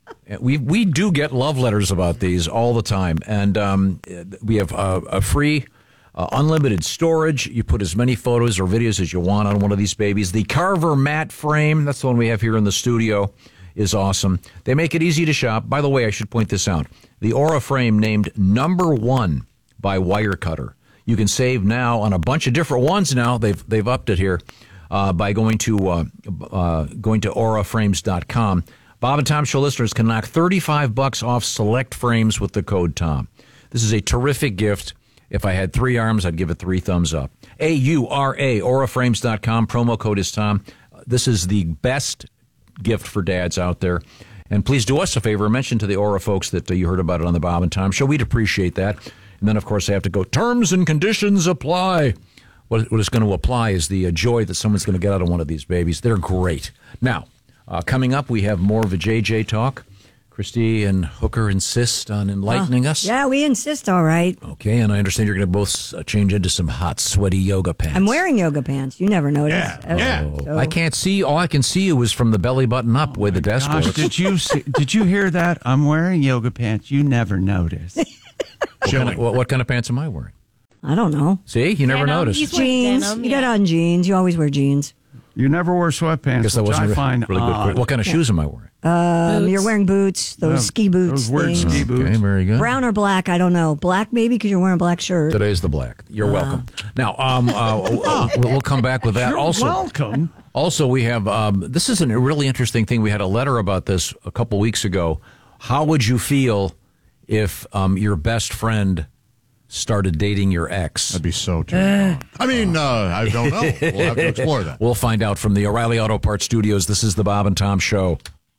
We we do get love letters about these all the time, and um, we have a, a free, uh, unlimited storage. You put as many photos or videos as you want on one of these babies. The Carver matte frame, that's the one we have here in the studio, is awesome. They make it easy to shop. By the way, I should point this out. The Aura frame named number one by Wirecutter. You can save now on a bunch of different ones now. They've they've upped it here uh, by going to uh, uh, going to aura frames dot com. Bob and Tom Show listeners can knock thirty-five bucks off select frames with the code Tom. This is a terrific gift. If I had three arms, I'd give it three thumbs up. A U R A, aura frames dot com. Promo code is Tom. This is the best gift for dads out there. And please do us a favor. Mention to the Aura folks that uh, you heard about it on the Bob and Tom Show. We'd appreciate that. And then, of course, I have to go, terms and conditions apply. What, what is going to apply is the uh, joy that someone's going to get out of one of these babies. They're great. Now, uh, coming up, we have more of a J J talk. Christy and Hooker insist on enlightening Oh, us. Yeah, we insist, all right. Okay, and I understand you're going to both uh, change into some hot, sweaty yoga pants. I'm wearing yoga pants. You never noticed. Oh, Yeah. So- I can't see. All I can see you is from the belly button up, where the desk Gosh, was. did you see, did you hear that? I'm wearing yoga pants. You never noticed. What kind, of, what, what kind of pants am I wearing? I don't know. See, you never Denim. noticed. He's wearing Jeans. denim, You yeah. got on jeans. You always wear jeans. You never wear sweatpants, Guess that which wasn't I find really good. odd. What kind of shoes am I wearing? Um, you're wearing boots, those Yeah, ski boots. those weird things. ski boots. Okay, very good. Brown or black? I don't know. Black maybe because you're wearing a black shirt. Today's the black. You're welcome. Now, um, uh, we'll, we'll come back with that. You're also, welcome. Also, we have um, this is a really interesting thing. We had a letter about this a couple weeks ago. How would you feel if um, your best friend started dating your ex? That'd be so terrible. I mean, uh, I don't know. We'll have to explore that. We'll find out from the O'Reilly Auto Parts Studios. This is the Bob and Tom Show.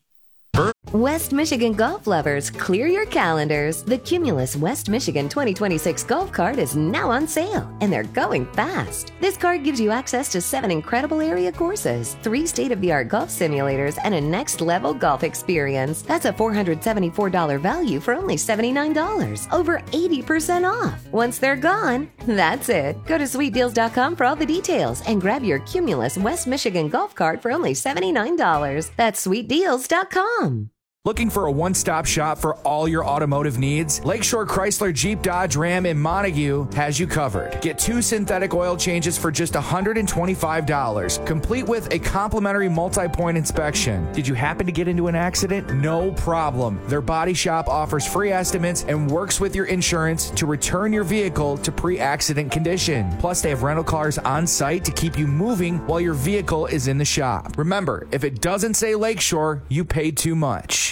West Michigan golf lovers, clear your calendars. The Cumulus West Michigan twenty twenty-six golf cart is now on sale, and they're going fast. This card gives you access to seven incredible area courses, three state-of-the-art golf simulators, and a next-level golf experience. That's a four hundred seventy-four dollars value for only seventy-nine dollars, over eighty percent off. Once they're gone, that's it. Go to sweet deals dot com for all the details and grab your Cumulus West Michigan golf cart for only seventy-nine dollars. That's sweet deals dot com. Looking for a one-stop shop for all your automotive needs? Lakeshore Chrysler Jeep Dodge Ram in Montague has you covered. Get two synthetic oil changes for just one hundred twenty-five dollars, complete with a complimentary multi-point inspection. Did you happen to get into an accident? No problem. Their body shop offers free estimates and works with your insurance to return your vehicle to pre-accident condition. Plus, they have rental cars on site to keep you moving while your vehicle is in the shop. Remember, if it doesn't say Lakeshore, you paid too much.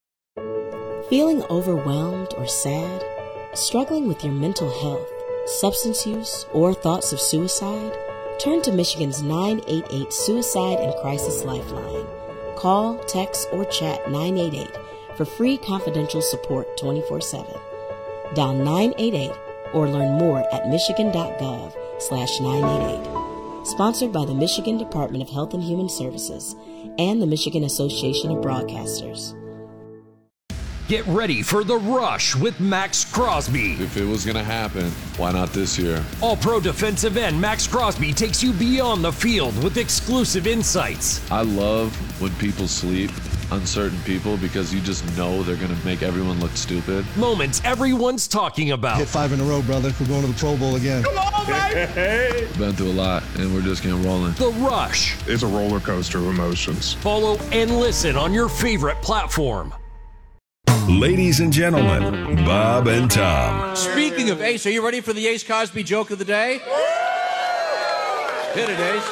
Feeling overwhelmed or sad? Struggling with your mental health, substance use, or thoughts of suicide? Turn to Michigan's nine eight eight Suicide and Crisis Lifeline. Call, text, or chat nine eight eight for free confidential support twenty-four seven. Dial nine eight eight or learn more at michigan.gov slash 988. Sponsored by the Michigan Department of Health and Human Services and the Michigan Association of Broadcasters. Get ready for The Rush with Max Crosby. If it was going to happen, why not this year? All-Pro defensive end Max Crosby takes you beyond the field with exclusive insights. I love when people sleep on certain people because you just know they're going to make everyone look stupid. Moments everyone's talking about. Hit five in a row, brother. We're going to the Pro Bowl again. Come on, baby! Been through a lot, and we're just getting rolling. The Rush. It's a roller coaster of emotions. Follow and listen on your favorite platform. Ladies and gentlemen, Bob and Tom. Speaking of Ace, are you ready for the Ace Cosby joke of the day? Hit it, Ace.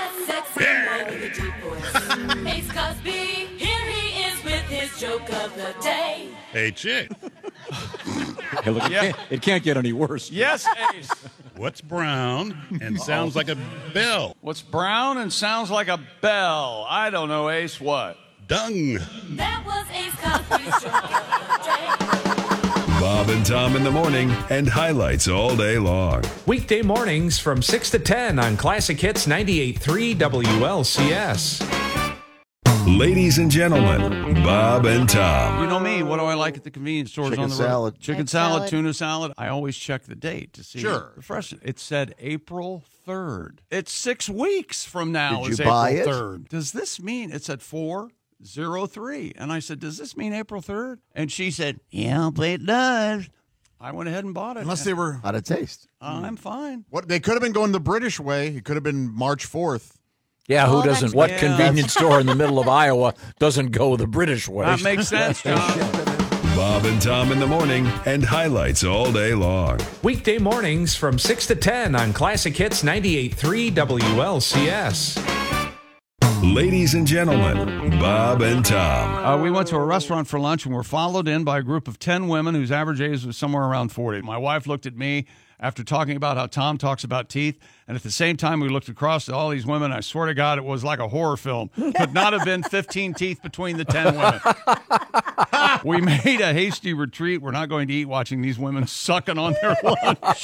Ace Cosby, here he is with his joke of the day. Hey, chick. Hey, look, it, Yeah. can't, it can't get any worse. Yes, Ace. What's brown and sounds like a bell? What's brown and sounds like a bell? I don't know, Ace. What? Dung. That was Ace Cosby's joke of the day. Bob and Tom in the morning and highlights all day long. Weekday mornings from six to ten on Classic Hits ninety-eight point three W L C S. Ladies and gentlemen, Bob and Tom. You know me. What do I like at the convenience stores Chicken on the road? salad. Chicken Egg salad, salad. tuna salad. I always check the date to see. Sure. the freshness. It said April third. It's six weeks from now. Did It's you buy April it? third. Does this mean it said four zero three? And I said, does this mean April third? And she said, yeah, but it does. I went ahead and bought it. Unless they were. How'd it taste? Uh, I'm fine. What they could have been going the British way. It could have been March fourth. Yeah, who Oh, doesn't? that's- What yeah, convenience store in the middle of Iowa doesn't go the British way? That makes sense, John. Bob and Tom in the morning and highlights all day long. Weekday mornings from six to ten on Classic Hits ninety-eight point three W L C S. Ladies and gentlemen, Bob and Tom. Uh, we went to a restaurant for lunch and were followed in by a group of ten women whose average age was somewhere around forty. My wife looked at me after talking about how Tom talks about teeth, and at the same time we looked across at all these women. I swear to God, it was like a horror film. Could not have been fifteen teeth between the ten women. We made a hasty retreat. We're not going to eat watching these women sucking on their lunch.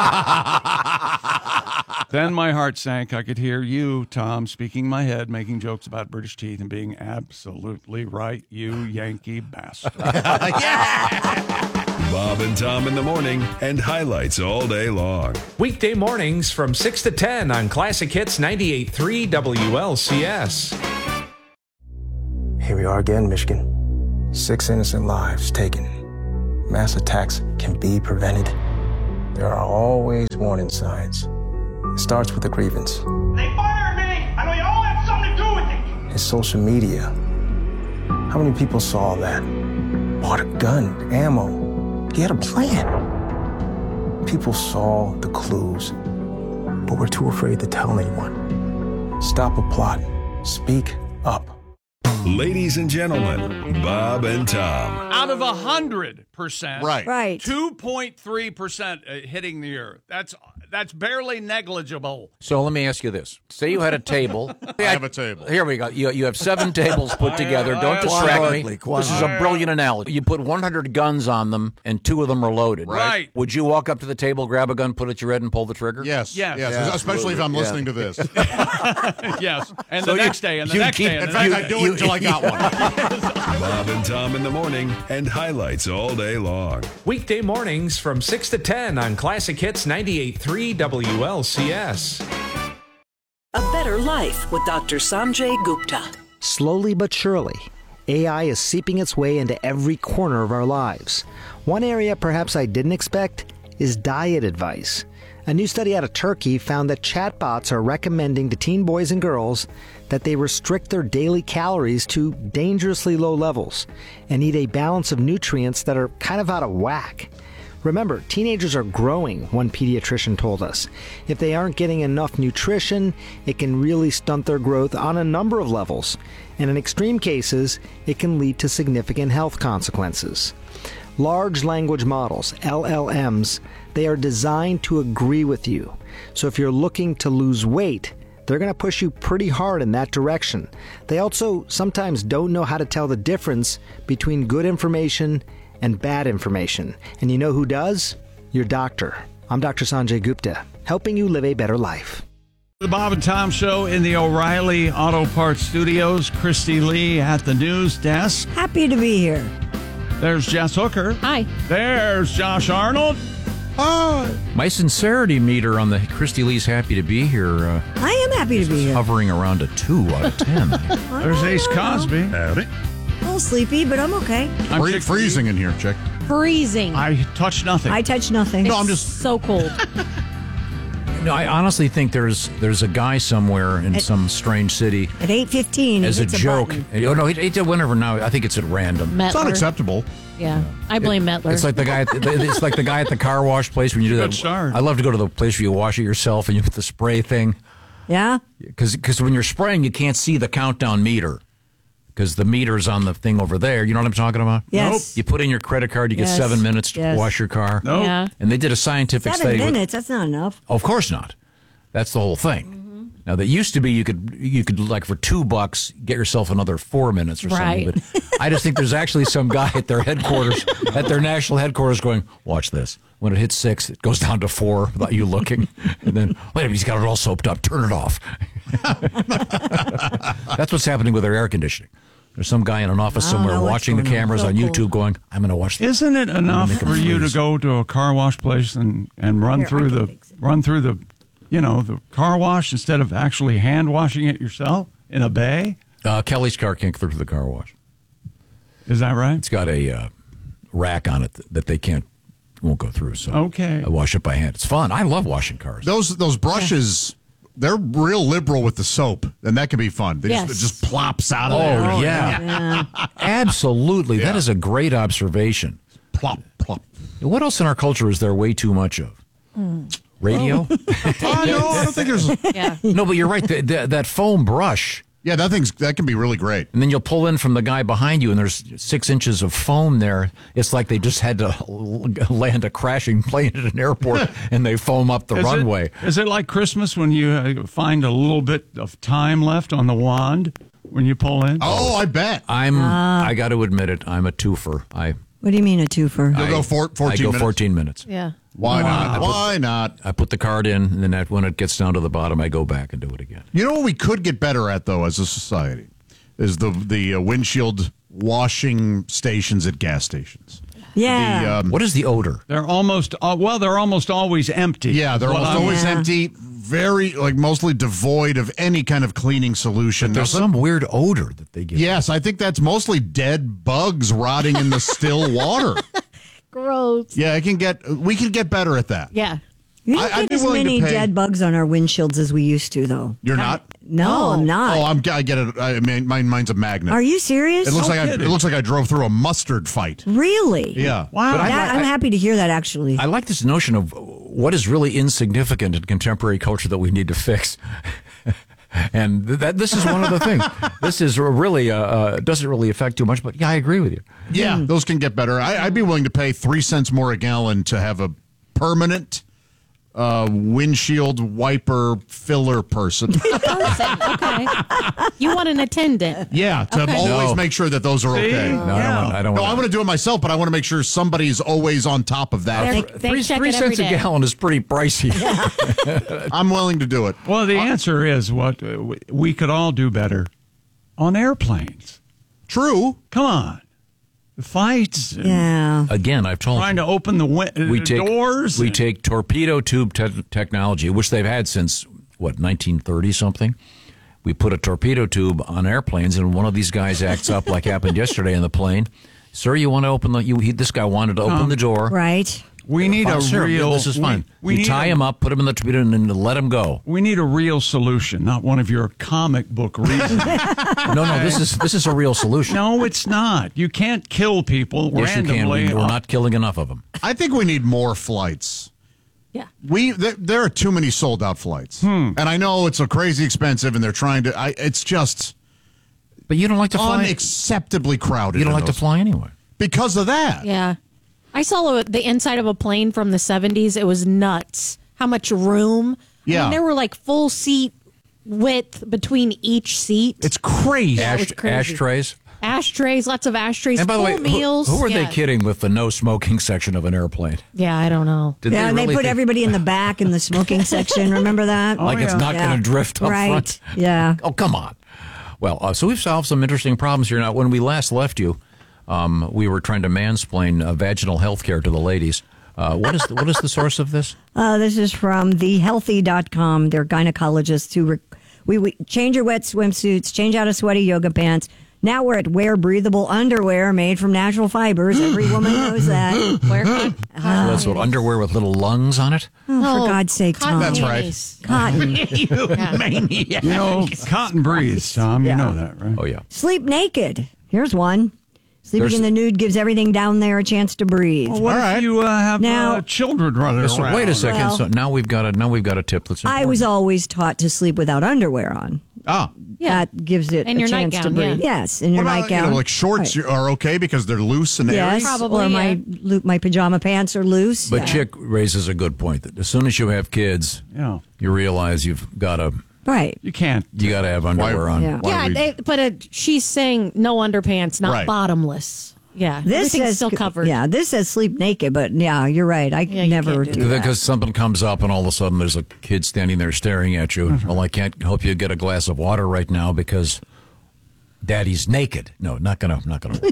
Then my heart sank. I could hear you, Tom, speaking in my head, making jokes about British teeth and being absolutely right, you Yankee bastard. Bob and Tom in the morning and highlights all day long. Weekday mornings from six to ten on Classic Hits ninety-eight point three W L C S. Here we are again, Michigan. Six innocent lives taken. Mass attacks can be prevented. There are always warning signs. It starts with a grievance. They fired me! I know you all have something to do with it! It's social media. How many people saw that? Bought a gun, ammo. He had a plan. People saw the clues, but were too afraid to tell anyone. Stop a plot. Speak up. Ladies and gentlemen, Bob and Tom. Out of a hundred percent. Right. Right. two point three percent hitting the earth. That's that's barely negligible. So let me ask you this. Say you had a table. I have a table. Here we go. You, you have seven tables put together. Don't distract me. This is a brilliant analogy. You put one hundred guns on them, and two of them are loaded. Right. Would you walk up to the table, grab a gun, put it at your head, and pull the trigger? Yes. Yes. Yes. Yeah, Especially if I'm listening to this. Yes. And So the you- next day, and the you next keep- day, and In the fact, next I do it until I got one. Bob and Tom in the morning and highlights all day long. Weekday mornings from six to ten on Classic Hits ninety-eight point three W L C S. A Better Life with Doctor Sanjay Gupta. Slowly but surely, A I is seeping its way into every corner of our lives. One area perhaps I didn't expect is diet advice. A new study out of Turkey found that chatbots are recommending to teen boys and girls that they restrict their daily calories to dangerously low levels and eat a balance of nutrients that are kind of out of whack. Remember, teenagers are growing, one pediatrician told us. If they aren't getting enough nutrition, it can really stunt their growth on a number of levels. And in extreme cases, it can lead to significant health consequences. Large language models, L L Ms, they are designed to agree with you. So if you're looking to lose weight, they're going to push you pretty hard in that direction. They also sometimes don't know how to tell the difference between good information and bad information. And you know who does? Your doctor. I'm Doctor Sanjay Gupta, helping you live a better life. The Bob and Tom Show in the O'Reilly Auto Parts Studios. Christy Lee at the news desk. Happy to be here. There's Jess Hooker. Hi. There's Josh Arnold. Oh. My sincerity meter on the Christy Lee's happy to be here. Uh, I am happy to be here. hovering around a two out of ten. There's Ace Cosby. Howdy. A little sleepy, but I'm okay. I'm Free- Chick- freezing in here, chick. Freezing. I touch nothing. I touch nothing. No, I'm just. so cold. No, I honestly think there's there's a guy somewhere in At- some strange city At eight fifteen, as a hits joke. button. Oh no, he, he did whenever now. I think it's at random. It's not Mettler. acceptable. Yeah, I blame Mettler. It's like the guy. At the, it's like the guy at the car wash place when you do Good that. start. I love to go to the place where you wash it yourself and you put the spray thing. Yeah? Because when you're spraying, you can't see the countdown meter. Because the meter's on the thing over there. You know what I'm talking about? Yes. Nope. You put in your credit card, you get Yes. seven minutes to Yes. wash your car. Nope. Yeah. And they did a scientific Seven study. with- minutes, that's not enough. of course not. That's the whole thing. Mm-hmm. Now that used to be you could you could like for two bucks get yourself another four minutes or Right. something. But I just think there's actually some guy at their headquarters at their national headquarters going, watch this. When it hits six, it goes down to four without you looking, and then wait a minute, he's got it all soaped up. Turn it off. That's what's happening with their air conditioning. There's some guy in an office I don't somewhere know what's watching the going on. cameras So on cool. YouTube, going, "I'm going to watch this." Isn't it enough make 'em for you to freeze. go to a car wash place and, and run Here, I through can the fix it. run through the you know the car wash instead of actually hand washing it yourself in a bay? Uh, Kelly's car can't go through the car wash. Is that right? It's got a uh, rack on it that they can't won't go through. So Okay. I wash it by hand. It's fun. I love washing cars. Those those brushes, they're real liberal with the soap, and that can be fun. They Yes. just, it just plops out of Oh, there. yeah. Absolutely. That is a great observation. Plop, plop. What else in our culture is there way too much of? Radio? Oh, no, I don't think there's. yeah. No, but you're right. The, the, that foam brush. Yeah, that thing's that can be really great. And then you'll pull in from the guy behind you, and there's six inches of foam there. It's like they just had to land a crashing plane at an airport, and they foam up the Is it- runway. Is it like Christmas when you uh, find a little bit of time left on the wand when you pull in? Oh, I bet. I'm. I got to admit it. I'm a twofer. I. What do you mean a twofer? You'll I, go four, fourteen I go minutes. fourteen minutes. Yeah. Why Wow. not? Why not? I put the card in, and then that, when it gets down to the bottom, I go back and do it again. You know what we could get better at, though, as a society, is the the uh, windshield washing stations at gas stations. Yeah. The, um, What is the odor? They're almost uh, well. They're almost always empty. yeah, they're What almost I'm- always Yeah. empty. Very like mostly devoid of any kind of cleaning solution. There's Now, some weird odor that they get. Yes, I think that's mostly dead bugs rotting in the still water. Gross. Yeah, I can get. We can get better at that. Yeah. We don't I- I'd get be as willing to many pay- dead bugs on our windshields as we used to, though. You're not. No, I'm not. Oh, I'm. I get it. I mean, mine, mine's a magnet. Are you serious? It looks No like I, it kidding. looks like I drove through a mustard fight. Really? Yeah. Wow. But I- That- I'm happy to hear that, actually. I like this notion of what is really insignificant in contemporary culture that we need to fix. And that this is one of the things. This is really uh, uh, doesn't really affect too much, but yeah, I agree with you. Yeah, those can get better. I, I'd be willing to pay three cents more a gallon to have a permanent uh, windshield wiper filler person. Okay. You want an attendant? Yeah, to Okay. always No. make sure that those are okay. No, I don't want- I don't No, want I want to do it myself, but I want to make sure somebody's always on top of that. They- they three check three it every cents a day. gallon is pretty pricey. I'm willing to do it. Well, the answer is what uh, we- we could all do better on airplanes. True. Come on. The fights. and Yeah. Again, I've told Trying you. to open the wi- uh, we take doors. we and- take torpedo tube te- technology, which they've had since what nineteen thirty something. We put a torpedo tube on airplanes, and one of these guys acts up like happened yesterday in the plane. Sir, you want to open the? You he, this guy wanted to open Um, the door. Right. We need Fine, a sir, real. This is fine. We, we you need tie a, him up, put him in the torpedo, and then let him go. We need a real solution, not one of your comic book reasons. No, no, this is this is a real solution. No, it's not. You can't kill people Yes, you can. randomly. We- We're not killing enough of them. I think we need more flights. Yeah. We there, there are too many sold out flights, Hmm. and I know it's a crazy expensive, and they're trying to. I, it's just But you don't like to fly. unacceptably crowded. You don't in like to those- fly anyway. because of that. Yeah. I saw a, the inside of a plane from the seventies. It was nuts. How much room. I Yeah. mean, there were like full seat width between each seat. It's crazy. Yeah, it Ash, was crazy. ashtrays. Ashtrays, lots of ashtrays, And by the full way, who- meals. who, are yeah. they kidding with the no smoking section of an airplane? Yeah, I don't know. Did yeah, and they really put think- everybody in the back in the smoking section. Remember that? like it's not Yeah. going to drift up right. front. Yeah. Oh, come on. Well, uh, so we've solved some interesting problems here. Now, when we last left you, um, we were trying to mansplain uh, vaginal health care to the ladies. Uh, what is the, what is the source of this? Uh, this is from the healthy dot com. They're gynecologists who re- we, we change your wet swimsuits, change out of sweaty yoga pants. Now we're at wear breathable underwear made from natural fibers. Every woman knows that. Wear cotton. Uh, That's what underwear with little lungs on it. Oh, for God's sake, Cotton Tom. That's right. panties. Cotton. You know, cotton breeze, Tom. You know that, right? Oh yeah. Sleep naked. Here's one. Sleeping There's- in the nude gives everything down there a chance to breathe. Well, what All if right. you uh, have Now- uh, children running So around? wait a second. Well- so now we've got a now we've got a tip that's important. I was always taught to sleep without underwear on. Ah, Yeah. That gives it And a your chance to nightgown, breathe. yeah. Yes, in your what about, you nightgown. know, like shorts Right. are okay because they're loose and airy. Yes, Probably, or my yeah. lo- my pajama pants are loose. But Yeah. Chick raises a good point that as soon as you have kids, Yeah. you realize you've got to right. You can't. you got to have underwear on. Yeah. Why Yeah, we- they, but it, she's saying no underpants, not Right. bottomless. Yeah, This everything's says still covered. Yeah, this says sleep naked, but yeah, you're right. I Yeah, you never can't do do that. Because something comes up and all of a sudden there's a kid standing there staring at you. Well, I can't help you get a glass of water right now because Daddy's naked. No, not gonna, not gonna.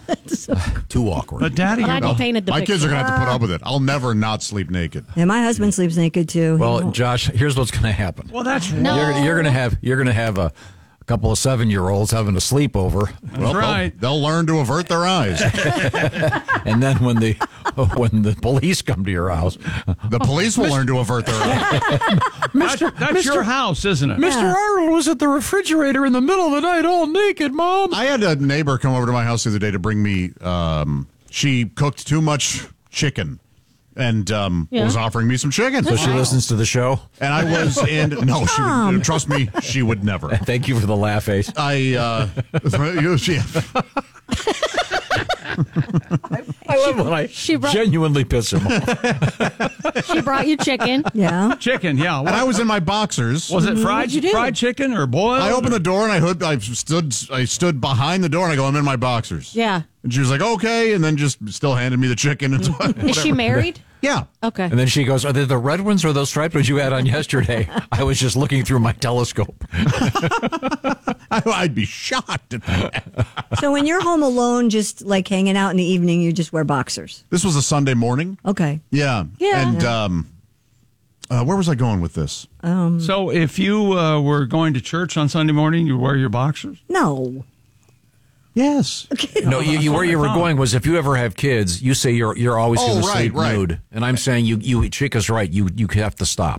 Too awkward. But Daddy, Glad you're you painted the My picture. kids are going to have to put up with it. I'll never not sleep naked. Yeah, my husband sleeps naked too. He Well, won't- Josh, here's what's going to happen. well, that's No. You're, you're going to have you're going to have a, a couple of seven year olds having a sleepover, Well, right. They'll, they'll learn to avert their eyes. and then when the when the police come to your house, The police will learn to avert their eyes. Mister That's your house, isn't it? Mister Arnold was at the refrigerator in the middle of the night, all naked, Mom. I had a neighbor come over to my house the other day to bring me. Um, she cooked too much chicken, and um, Yeah. was offering me some chicken. So she listens to the show. and I was in. No, she would, trust me, she would never. Thank you for the laugh, Ace. I. Uh, she, I love when I She brought- genuinely piss him off. She brought you chicken. yeah. Chicken, yeah. and I was in my boxers. Was it fried you do? fried chicken or boiled? I opened the door and I hood, I stood I stood behind the door and I go, I'm in my boxers. Yeah. And she was like, okay, and then just still handed me the chicken. And Is she married? Yeah. Okay. And then she goes, "Are they the red ones or those striped ones you had on yesterday?" I was just looking through my telescope. I'd be shocked at that. So when you're home alone, just like hanging out in the evening, you just wear boxers. This was a Sunday morning. Okay. Yeah. Yeah. And um, uh, where was I going with this? Um, So if you uh, were going to church on Sunday morning, you wear your boxers? no. Yes. No, you, you, where you were going was if you ever have kids, you say you're you're always Oh, going to right, sleep right. nude, and I'm saying you you Chica's right. You you have to stop.